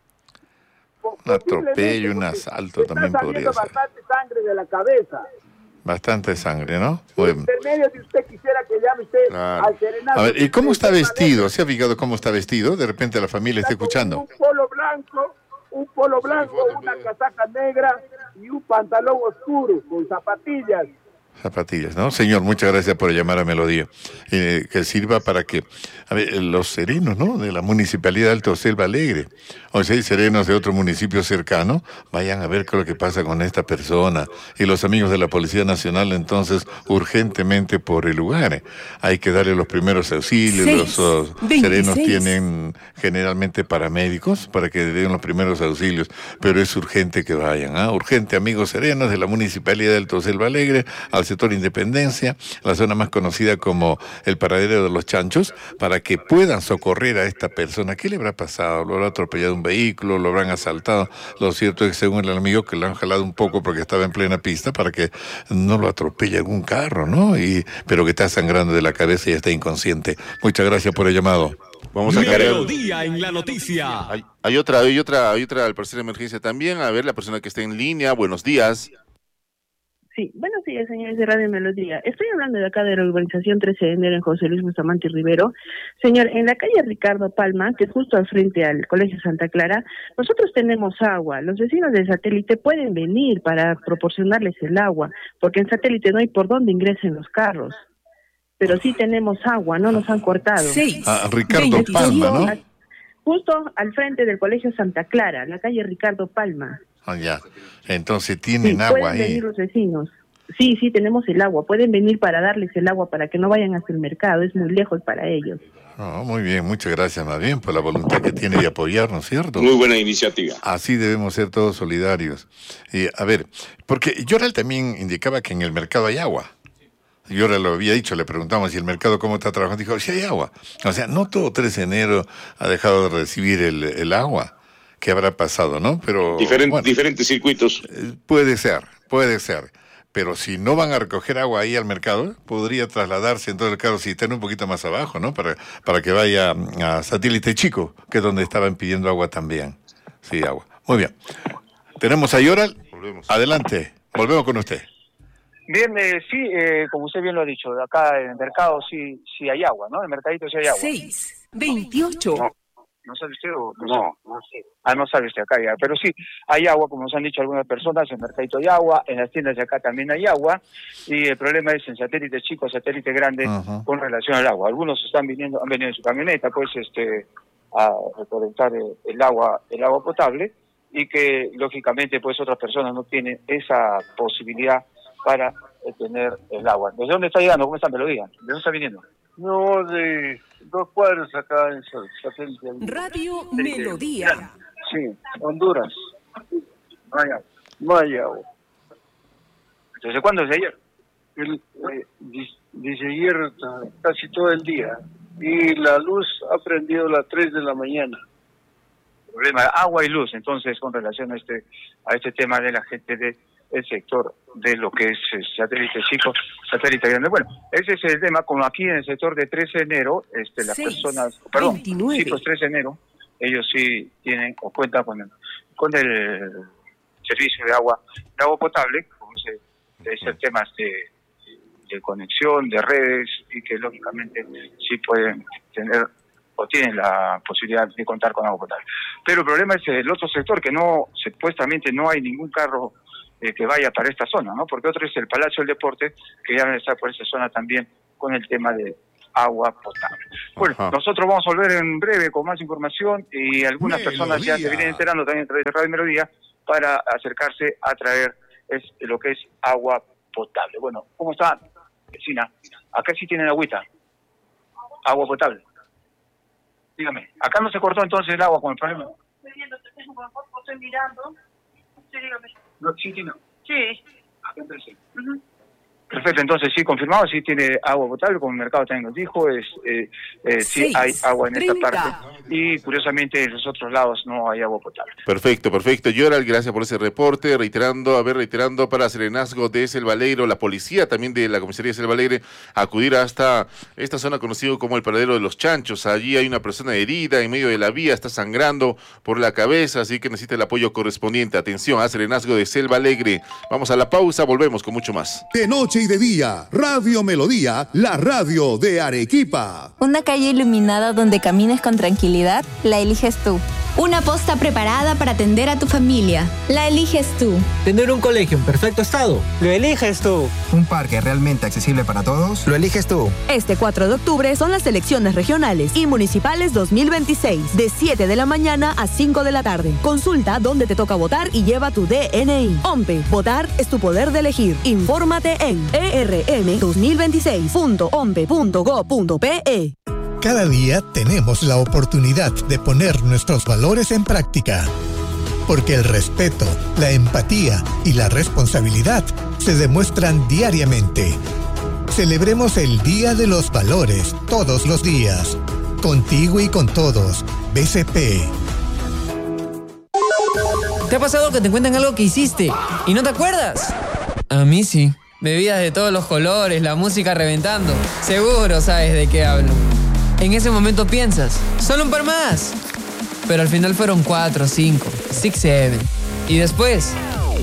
Un atropello, un asalto también podría ser. Bastante sangre de la cabeza. Bastante sangre, ¿no? Por intermedio, si usted quisiera que llame usted claro. al serenazo. A ver, ¿y cómo está vestido? ¿Se ha fijado cómo está vestido? De repente la familia está, está escuchando. Un polo blanco, un polo blanco, una casaca negra y un pantalón oscuro con zapatillas. Zapatillas, ¿no? Señor, muchas gracias por llamar a Melodía. Eh, que sirva para que, a ver, los serenos, ¿no? De la Municipalidad de Alto Selva Alegre, o si hay serenos de otro municipio cercano, vayan a ver qué es lo que pasa con esta persona. Y los amigos de la Policía Nacional, entonces, urgentemente por el lugar. Hay que darle los primeros auxilios. Seis, los uh, serenos tienen generalmente paramédicos para que den los primeros auxilios, pero es urgente que vayan, ¿ah? Urgente, amigos serenos de la Municipalidad de Alto Selva Alegre, al sector Independencia, la zona más conocida como el paradero de los chanchos, para que puedan socorrer a esta persona. ¿Qué le habrá pasado? ¿Lo habrá atropellado un vehículo? ¿Lo habrán asaltado? Lo cierto es que según el amigo que lo han jalado un poco porque estaba en plena pista para que no lo atropelle algún carro, ¿no? Y, pero que está sangrando de la cabeza y está inconsciente. Muchas gracias por el llamado. Vamos a Melodía en la noticia. Hay, hay otra, hay otra, hay otra al parecer emergencia también. A ver, la persona que está en línea. Buenos días. Sí, buenos días, señores de Radio Melodía. Estoy hablando de acá de la urbanización trece de enero en José Luis Bustamante y Rivero. Señor, en la calle Ricardo Palma, que es justo al frente al Colegio Santa Clara, nosotros tenemos agua. Los vecinos del satélite pueden venir para proporcionarles el agua, porque en satélite no hay por dónde ingresen los carros. Pero sí tenemos agua, no nos han cortado. Sí. Ah, Ricardo Palma, ¿no? Justo al frente del Colegio Santa Clara, la calle Ricardo Palma. Ah, ya. Entonces tienen sí, agua pueden ahí. venir los vecinos. Sí, sí, tenemos el agua. Pueden venir para darles el agua para que no vayan hasta el mercado. Es muy lejos para ellos. Oh, muy bien, muchas gracias más bien por la voluntad que tiene de apoyarnos, ¿cierto? Muy buena iniciativa. Así debemos ser todos solidarios. Y a ver, porque Yoral también indicaba que en el mercado hay agua. Yoral lo había dicho, le preguntamos si el mercado cómo está trabajando. Dijo, sí hay agua. O sea, no todo tres de enero ha dejado de recibir el, el agua. ¿Qué habrá pasado, no? Pero Diferent, bueno, diferentes circuitos. Puede ser, puede ser. Pero si no van a recoger agua ahí al mercado, podría trasladarse en todo el caso, si están un poquito más abajo, ¿no? Para, para que vaya a Satélite Chico, que es donde estaban pidiendo agua también. Sí, agua. Muy bien. Tenemos a Yoral. Volvemos. Adelante. Volvemos con usted. Bien, eh, sí, eh, como usted bien lo ha dicho, acá en el mercado sí, sí hay agua, ¿no? En el mercadito sí hay agua. seis, veintiocho. No. ¿No sabe usted o no? No, no sé. Ah, no sabe usted acá ya. Pero sí, hay agua, como nos han dicho algunas personas, en el mercadito hay agua, en las tiendas de acá también hay agua, y el problema es en satélite chico, satélite grande, uh-huh. con relación al agua. Algunos están viniendo, han venido en su camioneta, pues, este, a recolectar el, el agua, el agua potable, y que, lógicamente, pues, otras personas no tienen esa posibilidad para tener el agua. ¿Desde dónde está llegando? ¿Cómo está Melodía? ¿De dónde está viniendo? No, de dos cuadros acá en satélite. Radio Melodía. Sí, Honduras. Maya. Maya. ¿Desde cuándo? ¿Desde ayer? El, eh, desde ayer casi todo el día. Y la luz ha prendido a las tres de la mañana. Problema de agua y luz, entonces, con relación a este a este tema de la gente de el sector de lo que es satélite chico, satélite grande. Bueno, ese es el tema, como aquí en el sector de trece de enero, este, las seis, personas, perdón, veintinueve. chicos, trece de enero, ellos sí tienen o cuentan con el, con el servicio de agua, de agua potable, como se debe ser temas de, de conexión, de redes, y que lógicamente sí pueden tener o tienen la posibilidad de contar con agua potable. Pero el problema es el otro sector, que no, supuestamente no hay ningún carro eh, que vaya para esta zona, ¿no? Porque otro es el Palacio del Deporte, que ya debe estar por esa zona también con el tema de agua potable. Bueno, Ajá. nosotros vamos a volver en breve con más información, y algunas Melodía. personas ya se vienen enterando también a través de Radio Melodía para acercarse a traer es, lo que es agua potable. Bueno, ¿cómo está, vecina? Acá sí tienen agüita, agua potable. Dígame, acá no se cortó entonces el agua con el problema. Estoy viendo, estoy mirando. Sí, dígame. No, sí tiene. Sí. Acá entonces. Uh-huh. Perfecto, entonces sí, confirmado, sí tiene agua potable, como el mercado también nos dijo, es eh, eh, sí hay agua en esta parte, y curiosamente en los otros lados no hay agua potable. Perfecto, perfecto. Yoral, gracias por ese reporte, reiterando, a ver, reiterando para Serenazgo de Selva Alegre, la policía también de la comisaría de Selva Alegre, acudir hasta esta zona conocida como el paradero de los chanchos. Allí hay una persona herida en medio de la vía, está sangrando por la cabeza, así que necesita el apoyo correspondiente. Atención a Serenazgo de Selva Alegre. Vamos a la pausa, volvemos con mucho más. De noche y de día, Radio Melodía, la radio de Arequipa. Una calle iluminada donde camines con tranquilidad, la eliges tú. Una posta preparada para atender a tu familia, la eliges tú. Tener un colegio en perfecto estado, lo eliges tú. Un parque realmente accesible para todos, lo eliges tú. Este cuatro de octubre son las elecciones regionales y municipales dos mil veintiséis, de siete de la mañana a cinco de la tarde. Consulta dónde te toca votar y lleva tu D N I. OMPE, votar es tu poder de elegir. Infórmate en e r m dos mil veintiséis punto ompe punto go punto pe. Cada día tenemos la oportunidad de poner nuestros valores en práctica. Porque el respeto, la empatía y la responsabilidad se demuestran diariamente. Celebremos el Día de los Valores todos los días. Contigo y con todos. B C P. ¿Te ha pasado que te cuentan algo que hiciste y no te acuerdas? A mí sí. Bebidas de todos los colores, la música reventando. Seguro sabes de qué hablo. En ese momento piensas, solo un par más. Pero al final fueron cuatro, cinco, six, seven. Y después,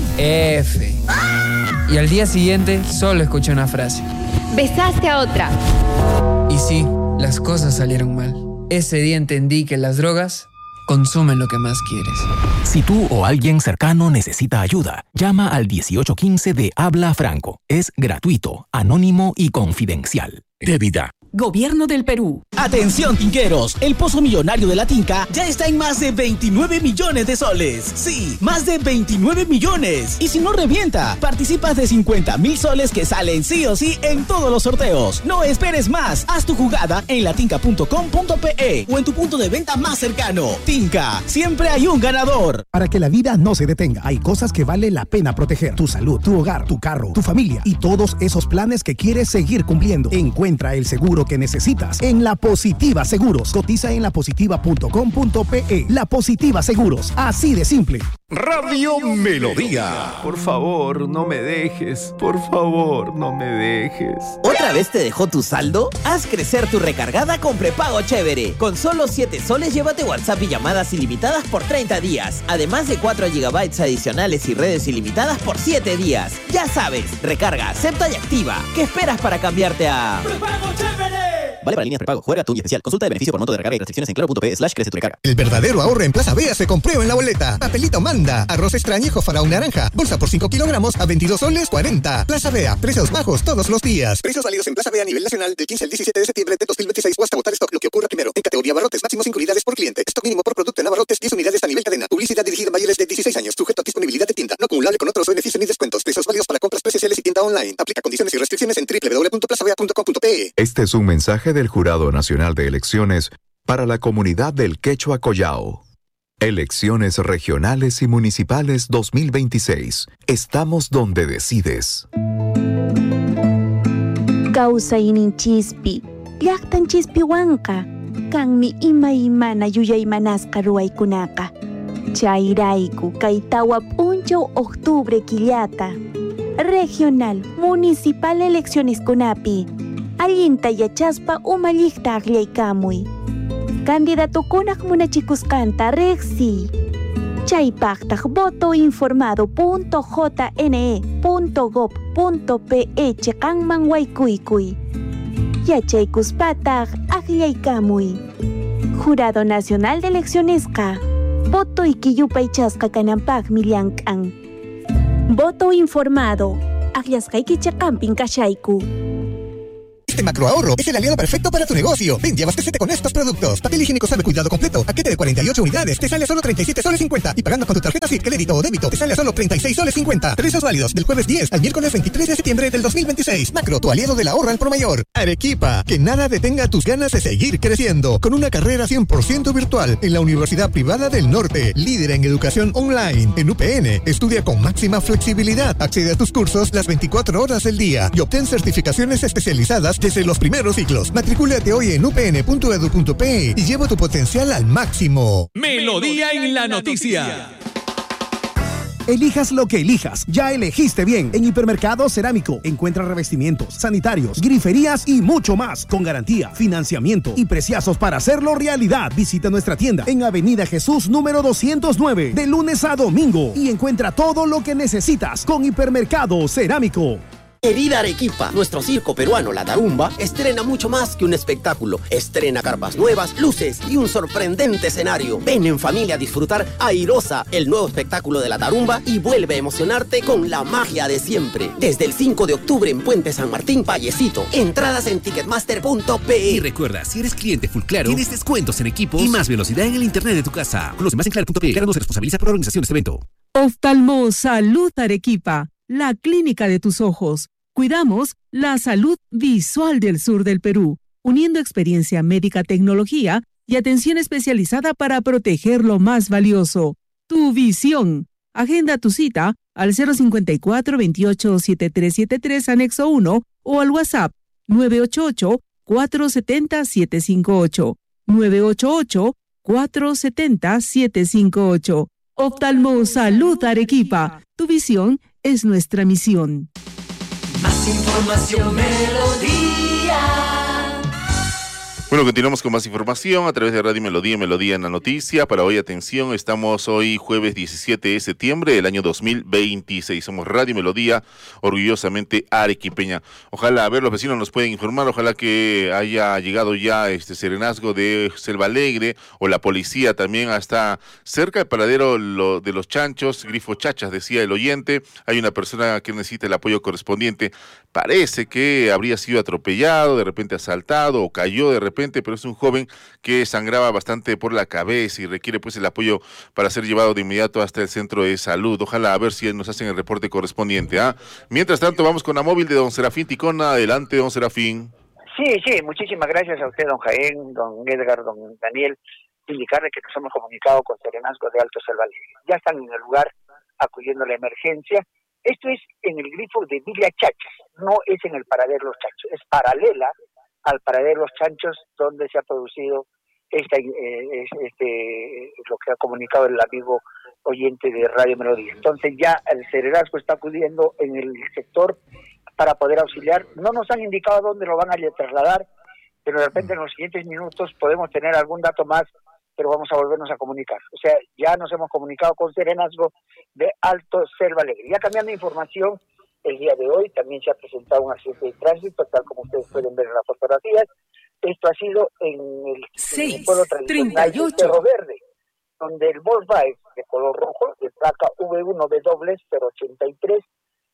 F. Y al día siguiente solo escuché una frase. Besaste a otra. Y sí, las cosas salieron mal. Ese día entendí que las drogas consumen lo que más quieres. Si tú o alguien cercano necesita ayuda, llama al dieciocho quince de Habla Franco. Es gratuito, anónimo y confidencial. Débida. Gobierno del Perú. Atención, tinqueros, el pozo millonario de la Tinca ya está en más de veintinueve millones de soles. Sí, más de veintinueve millones. Y si no revienta, participas de cincuenta mil soles que salen sí o sí en todos los sorteos. No esperes más, haz tu jugada en latinca punto com punto pe o en tu punto de venta más cercano. Tinca, siempre hay un ganador. Para que la vida no se detenga, hay cosas que vale la pena proteger. Tu salud, tu hogar, tu carro, tu familia y todos esos planes que quieres seguir cumpliendo. Encuentra el seguro que necesitas en La Positiva Seguros. Cotiza en la positiva punto com punto pe. La Positiva Seguros, así de simple. Radio Melodía. Por favor, no me dejes. Por favor, no me dejes. ¿Otra vez te dejó tu saldo? Haz crecer tu recargada con prepago chévere. Con solo siete soles llévate WhatsApp y llamadas ilimitadas por treinta días. Además de cuatro gigabytes adicionales y redes ilimitadas por siete días. Ya sabes, recarga, acepta y activa. ¿Qué esperas para cambiarte a ¡Prepago chévere! Vale para líneas prepago, juega tú y especial. Consulta de beneficio por monto de recarga y restricciones en claro punto pe slash crece tu recarga. El verdadero ahorro en Plaza Vea se comprueba en la boleta. Papelito manda. Arroz extrañejo faraón naranja. Bolsa por cinco kilogramos a veintidós soles cuarenta. Plaza Vea. Precios bajos todos los días. Precios válidos en Plaza Vea a nivel nacional del quince al diecisiete de septiembre de dos mil veintiséis o hasta agotar stock. Lo que ocurra primero. En categoría abarrotes, máximo cinco unidades por cliente. Stock mínimo por producto en abarrotes, diez unidades a nivel cadena. Publicidad dirigida a mayores de dieciséis años. Sujeto a disponibilidad de tienda. No acumulable con otros beneficios ni descuentos. Precios válidos para compras presenciales y tienda online. Aplica condiciones y restricciones en doble u doble u doble u punto plaza vea punto com punto pe. Este es un mensaje del Jurado Nacional de Elecciones para la comunidad del Quechua Collao. Elecciones regionales y municipales dos mil veintiséis. Estamos donde decides. Causa inin chispi, llaqtan chispiwanqa, kanmi ima imana yuyaymanasqa ruwaykunaqa. Chayrayku kaytawa p'unchaw octubre killata. Regional, municipal elecciones kunapi. Allinta yachaspa umalliqta aqllaykamuy. Candidato kunak munachikusqanta reqsi. Chaypaqtaq voto informado punto j n e punto gov punto p e chiqanman waykuykuy. Yachaykuspataq aqllaykamuy. Jurado Nacional de Eleccionesqa. Voto ikiyupaychasqa kananpaqmi llank'an. Voto informado. Aqllasqayki chiqanpin kashayku. Este macroahorro es el aliado perfecto para tu negocio. Ven y abastécete con estos productos. Papel higiénico Sabe Cuidado completo. Paquete de cuarenta y ocho unidades. Te sale a solo treinta y siete soles cincuenta. Y pagando con tu tarjeta C I R, crédito o débito, te sale a solo treinta y seis soles cincuenta. Precios válidos del jueves diez al miércoles veintitrés de septiembre del dos mil veintiséis. Macro, tu aliado del ahorro al por mayor. Arequipa, que nada detenga tus ganas de seguir creciendo. Con una carrera cien por ciento virtual en la Universidad Privada del Norte. Líder en educación online. En U P N, estudia con máxima flexibilidad. Accede a tus cursos las veinticuatro horas del día. Y obtén certificaciones especializadas desde los primeros ciclos. Matricúlate hoy en u p n punto e d u punto p e y lleva tu potencial al máximo. Melodía en la noticia. Elijas lo que elijas, ya elegiste bien. En Hipermercado Cerámico encuentra revestimientos, sanitarios, griferías y mucho más, con garantía, financiamiento y preciazos para hacerlo realidad. Visita nuestra tienda en Avenida Jesús número doscientos nueve, de lunes a domingo, y encuentra todo lo que necesitas con Hipermercado Cerámico. Querida Arequipa, nuestro circo peruano La Tarumba estrena mucho más que un espectáculo. Estrena carpas nuevas, luces y un sorprendente escenario. Ven en familia a disfrutar Airosa, el nuevo espectáculo de La Tarumba, y vuelve a emocionarte con la magia de siempre. Desde el cinco de octubre en Puente San Martín, Vallecito. Entradas en ticketmaster punto p e. Y recuerda, si eres cliente Full Claro, tienes descuentos en equipos y más velocidad en el internet de tu casa. Conoce más en claro punto p e. Claro no se responsabiliza por la organización de este evento. Oftalmo Salud Arequipa, la clínica de tus ojos. Cuidamos la salud visual del sur del Perú, uniendo experiencia médica, tecnología y atención especializada para proteger lo más valioso, tu visión. Agenda tu cita al cero cincuenta y cuatro, veintiocho, setenta y tres setenta y tres, anexo uno, o al WhatsApp nueve ocho ocho, cuatro siete cero, siete cinco ocho, nueve ocho ocho, cuatro siete cero, siete cinco ocho. Oftalmo Salud Arequipa, tu visión es nuestra misión. Más información, Melodía. Bueno, continuamos con más información a través de Radio Melodía, Melodía en la Noticia. Para hoy, atención, estamos hoy jueves diecisiete de septiembre del año dos mil veintiséis. Somos Radio Melodía, orgullosamente arequipeña. Ojalá, a ver, los vecinos nos pueden informar, ojalá que haya llegado ya este serenazgo de Selva Alegre o la policía también hasta cerca del paradero lo, de los chanchos, Grifo Chachas, decía el oyente. Hay una persona que necesita el apoyo correspondiente. Parece que habría sido atropellado, de repente asaltado o cayó de repente, pero es un joven que sangraba bastante por la cabeza y requiere pues el apoyo para ser llevado de inmediato hasta el centro de salud. Ojalá a ver si nos hacen el reporte correspondiente. ¿ah? Mientras tanto, vamos con la móvil de don Serafín Ticona. Adelante, don Serafín. Sí, sí, muchísimas gracias a usted, don Jaén, don Edgar, don Daniel. Indicarle que nos hemos comunicado con Serenazgo de Alto Selva Alegre. Ya están en el lugar acudiendo a la emergencia. Esto es en el grifo de Villa Chachas, no es en el paradero Los Chanchos, es paralela al paradero Los Chanchos donde se ha producido esta, eh, este, lo que ha comunicado el amigo oyente de Radio Melodía. Entonces ya el Serenazgo está acudiendo en el sector para poder auxiliar. No nos han indicado a dónde lo van a trasladar, pero de repente en los siguientes minutos podemos tener algún dato más, pero vamos a volvernos a comunicar. O sea, ya nos hemos comunicado con Serenazgo de Alto Selva Alegre. Ya cambiando de información, el día de hoy también se ha presentado un accidente de tránsito, tal como ustedes pueden ver en las fotografías. Esto ha sido en el, en el pueblo tradicional de Cerro Verde, donde el Volkswagen de color rojo, de placa V uno W cero ochenta y tres,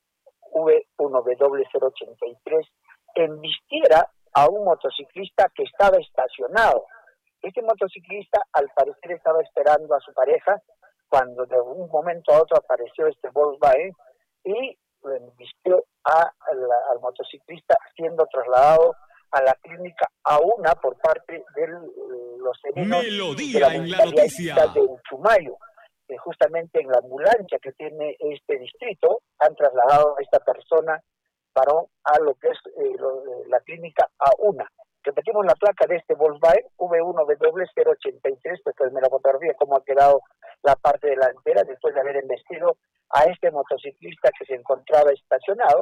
V uno W cero ochenta y tres, embistiera a un motociclista que estaba estacionado. Este motociclista al parecer estaba esperando a su pareja cuando de un momento a otro apareció este Volkswagen y lo embistió a la, al motociclista, siendo trasladado a la clínica AUNA por parte de los servicios de la municipalidad de Uchumayo. Eh, justamente en la ambulancia que tiene este distrito han trasladado a esta persona varón a lo que es eh, lo, la clínica AUNA. Repetimos la placa de este Volkswagen V uno W cero ochenta y tres, pues me la fotografía cómo ha quedado la parte delantera después de haber embestido a este motociclista que se encontraba estacionado.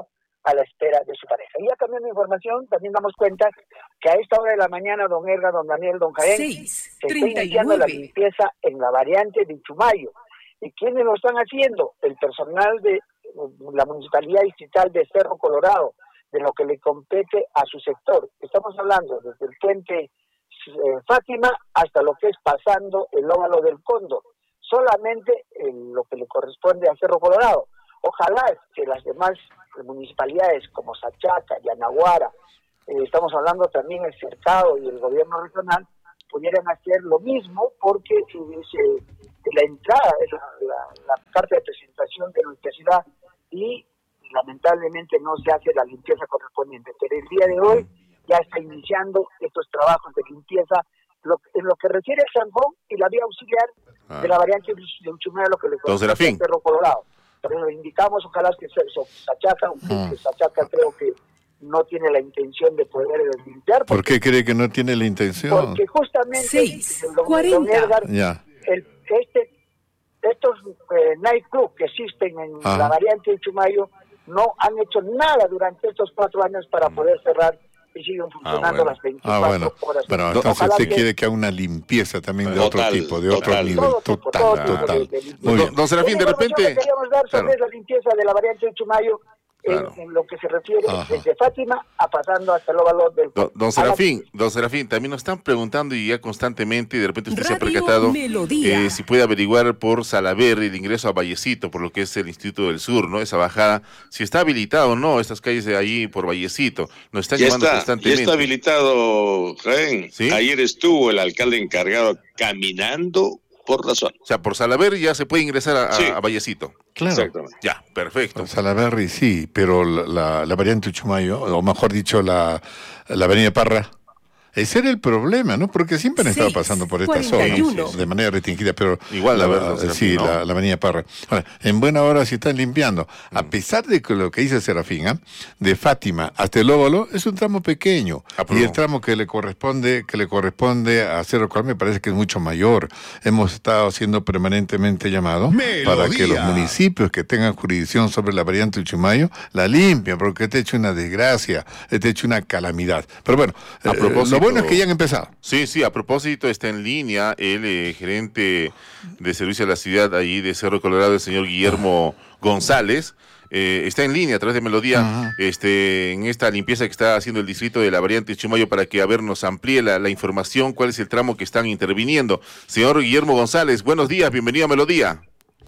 a la espera de su pareja. Y ya cambiando de información, también damos cuenta que a esta hora de la mañana, don Edgar, don Daniel, don Jaén, se está iniciando la limpieza en la variante de Uchumayo. ¿Y quiénes lo están haciendo? El personal de la Municipalidad Distrital de Cerro Colorado, de lo que le compete a su sector. Estamos hablando desde el puente eh, Fátima hasta lo que es pasando el óvalo del Cóndor, solamente en lo que le corresponde a Cerro Colorado. Ojalá que las demás municipalidades como Sachaca, Yanaguara, eh, estamos hablando también el Cercado y el gobierno regional, pudieran hacer lo mismo, porque eh, la entrada es la, la, la carta de presentación de nuestra ciudad y lamentablemente no se hace la limpieza correspondiente. Pero el día de hoy ya está iniciando estos trabajos de limpieza lo, en lo que refiere al Sanjón y la vía auxiliar ah. de la variante de Uchumayo, lo que le corresponde al Cerro Colorado. Pero lo indicamos, ojalá que se Sachaca, mm. que Sachaca creo que no tiene la intención de poder limpiar. ¿Por qué cree que no tiene la intención? Porque justamente Seis, el don, cuarenta. don Edgar, ya. el, este, estos eh, nightclubs que existen en ah. la variante de Uchumayo no han hecho nada durante estos cuatro años para poder cerrar y siguen funcionando ah, bueno. las veinticuatro ah, bueno. horas. Bueno, entonces usted que... quiere que haga una limpieza también de total, otro tipo, de total, otro nivel. Todo tipo, total, todo total. Tipo de, de Muy bien. Don Serafín, de repente... Lo que queríamos dar sobre claro. la limpieza de la variante de Uchumayo claro. en, en lo que se refiere Ajá. desde Fátima a pasando hasta el óvalo del... Don, don Serafín, don Serafín, también nos están preguntando y ya constantemente, y de repente usted Radio se ha percatado eh, si puede averiguar por Salaver el ingreso a Vallecito, por lo que es el Instituto del Sur, ¿no? Esa bajada, si está habilitado o no, estas calles de ahí por Vallecito, nos están ya llamando está, constantemente. Ya está habilitado, Jaén. ¿Sí? Ayer estuvo el alcalde encargado caminando por la zona. O sea, por Salaverry ya se puede ingresar a, sí. a Vallecito. Claro. Exactamente. Ya, perfecto. Por Salaverry sí, pero la, la, la variante Uchumayo, o mejor dicho, la, la avenida Parra, ese era el problema, ¿no? Porque siempre han estado pasando por esta zona de manera restringida, pero igual la verdad, la, sí, ¿no? la, la avenida Parra. Ahora, en buena hora se están limpiando. Mm. A pesar de que lo que dice Serafín, ¿eh? de Fátima hasta el óvalo es un tramo pequeño ah, y el tramo que le corresponde que le corresponde a Cerro Colorado me parece que es mucho mayor. Hemos estado haciendo permanentemente llamados para que los municipios que tengan jurisdicción sobre la variante Uchumayo la limpien, porque este ha hecho una desgracia, este ha hecho una calamidad. Pero bueno, a eh, propósito, lo bueno es que ya han empezado. Sí, sí, a propósito está en línea el eh, gerente de servicio a la ciudad ahí de Cerro Colorado, el señor Guillermo González. Eh, está en línea a través de Melodía uh-huh. este, en esta limpieza que está haciendo el distrito de la variante Uchumayo para que a ver nos amplíe la, la información, cuál es el tramo que están interviniendo. Señor Guillermo González, buenos días, bienvenido a Melodía.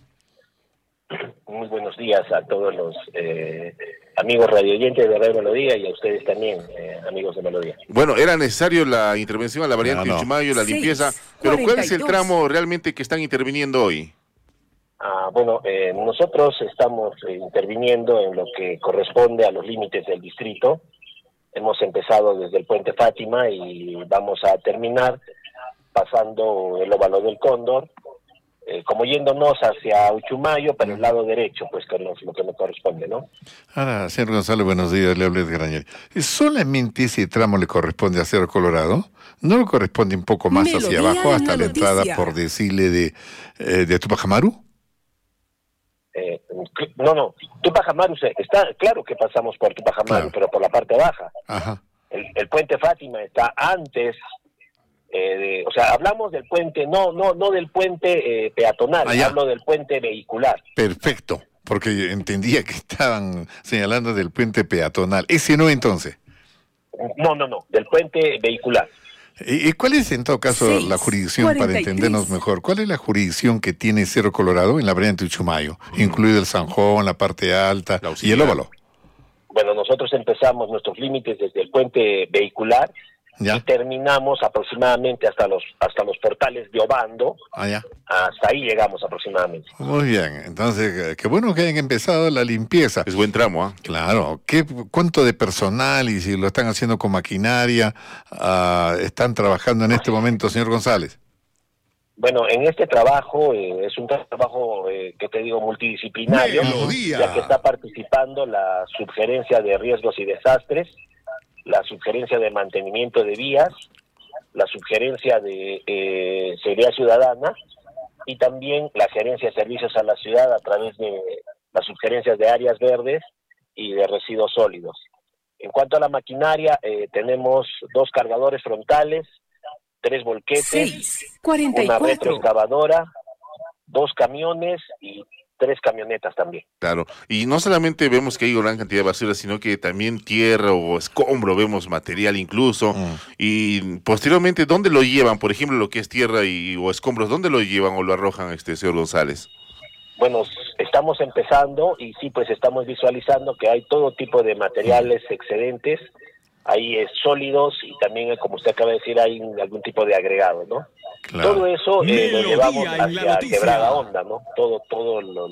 Muy buenos días a todos los eh, amigos radioyentes de Radio Melodía y a ustedes también, eh, amigos de Melodía. Bueno, era necesario la intervención a la variante no, no. Uchumayo, la Seis, limpieza, pero cuarenta y dos. ¿cuál es el tramo realmente que están interviniendo hoy? Ah, bueno, eh, nosotros estamos eh, interviniendo en lo que corresponde a los límites del distrito. Hemos empezado desde el puente Fátima y vamos a terminar pasando el óvalo del Cóndor, eh, como yéndonos hacia Uchumayo, pero el lado derecho, pues que es lo que me corresponde, ¿no? Ahora, señor González, buenos días, le hablo de Grañel. ¿Solamente ese tramo le corresponde a Cerro Colorado? ¿No le corresponde un poco más Melodía hacia abajo, hasta la, la entrada, por decirle, de, eh, de Tupac Amaru? Eh, no, no, Tupac Amaru, está claro que pasamos por Tupac Amaru, claro. pero por la parte baja. Ajá. El, el puente Fátima está antes, eh, de, o sea, hablamos del puente, no no no del puente eh, peatonal, Allá. hablo del puente vehicular. Perfecto, porque entendía que estaban señalando del puente peatonal. ¿Ese no entonces? No, no, no, del puente vehicular. ¿Y cuál es en todo caso Seis, la jurisdicción, cuarenta y tres. Para entendernos mejor? ¿Cuál es la jurisdicción que tiene Cerro Colorado en la variante Uchumayo, mm. incluido el Sanjón, la parte alta y el óvalo? Bueno, nosotros empezamos nuestros límites desde el puente vehicular ¿Ya? y terminamos aproximadamente hasta los hasta los portales de Obando. Ah, ya. Hasta ahí llegamos aproximadamente. Muy bien, entonces qué bueno que hayan empezado la limpieza. Es buen tramo, ¿ah? ¿eh? Claro. ¿Qué, ¿Cuánto de personal y si lo están haciendo con maquinaria uh, están trabajando en este momento, señor González? Bueno, en este trabajo eh, es un trabajo eh, que te digo multidisciplinario, Melodía. Ya que está participando la Subgerencia de Riesgos y Desastres, la Subgerencia de Mantenimiento de Vías, la Subgerencia de eh, Seguridad Ciudadana y también la Gerencia de Servicios a la Ciudad a través de las subgerencias de Áreas Verdes y de residuos sólidos. En cuanto a la maquinaria, eh, tenemos dos cargadores frontales, tres volquetes, seis, cuarenta y cuatro. Una retroexcavadora, dos camiones y tres camionetas también. Claro, y no solamente vemos que hay gran cantidad de basura, sino que también tierra o escombro, vemos material incluso, mm. y posteriormente, ¿dónde lo llevan? Por ejemplo, lo que es tierra y o escombros, ¿dónde lo llevan o lo arrojan, este señor González? Bueno, estamos empezando y sí, pues estamos visualizando que hay todo tipo de materiales excedentes, hay eh, sólidos y también, como usted acaba de decir, hay algún tipo de agregado, ¿no? Claro. Todo eso eh, lo llevamos hacia Quebrada Honda, ¿no? Todo, todo lo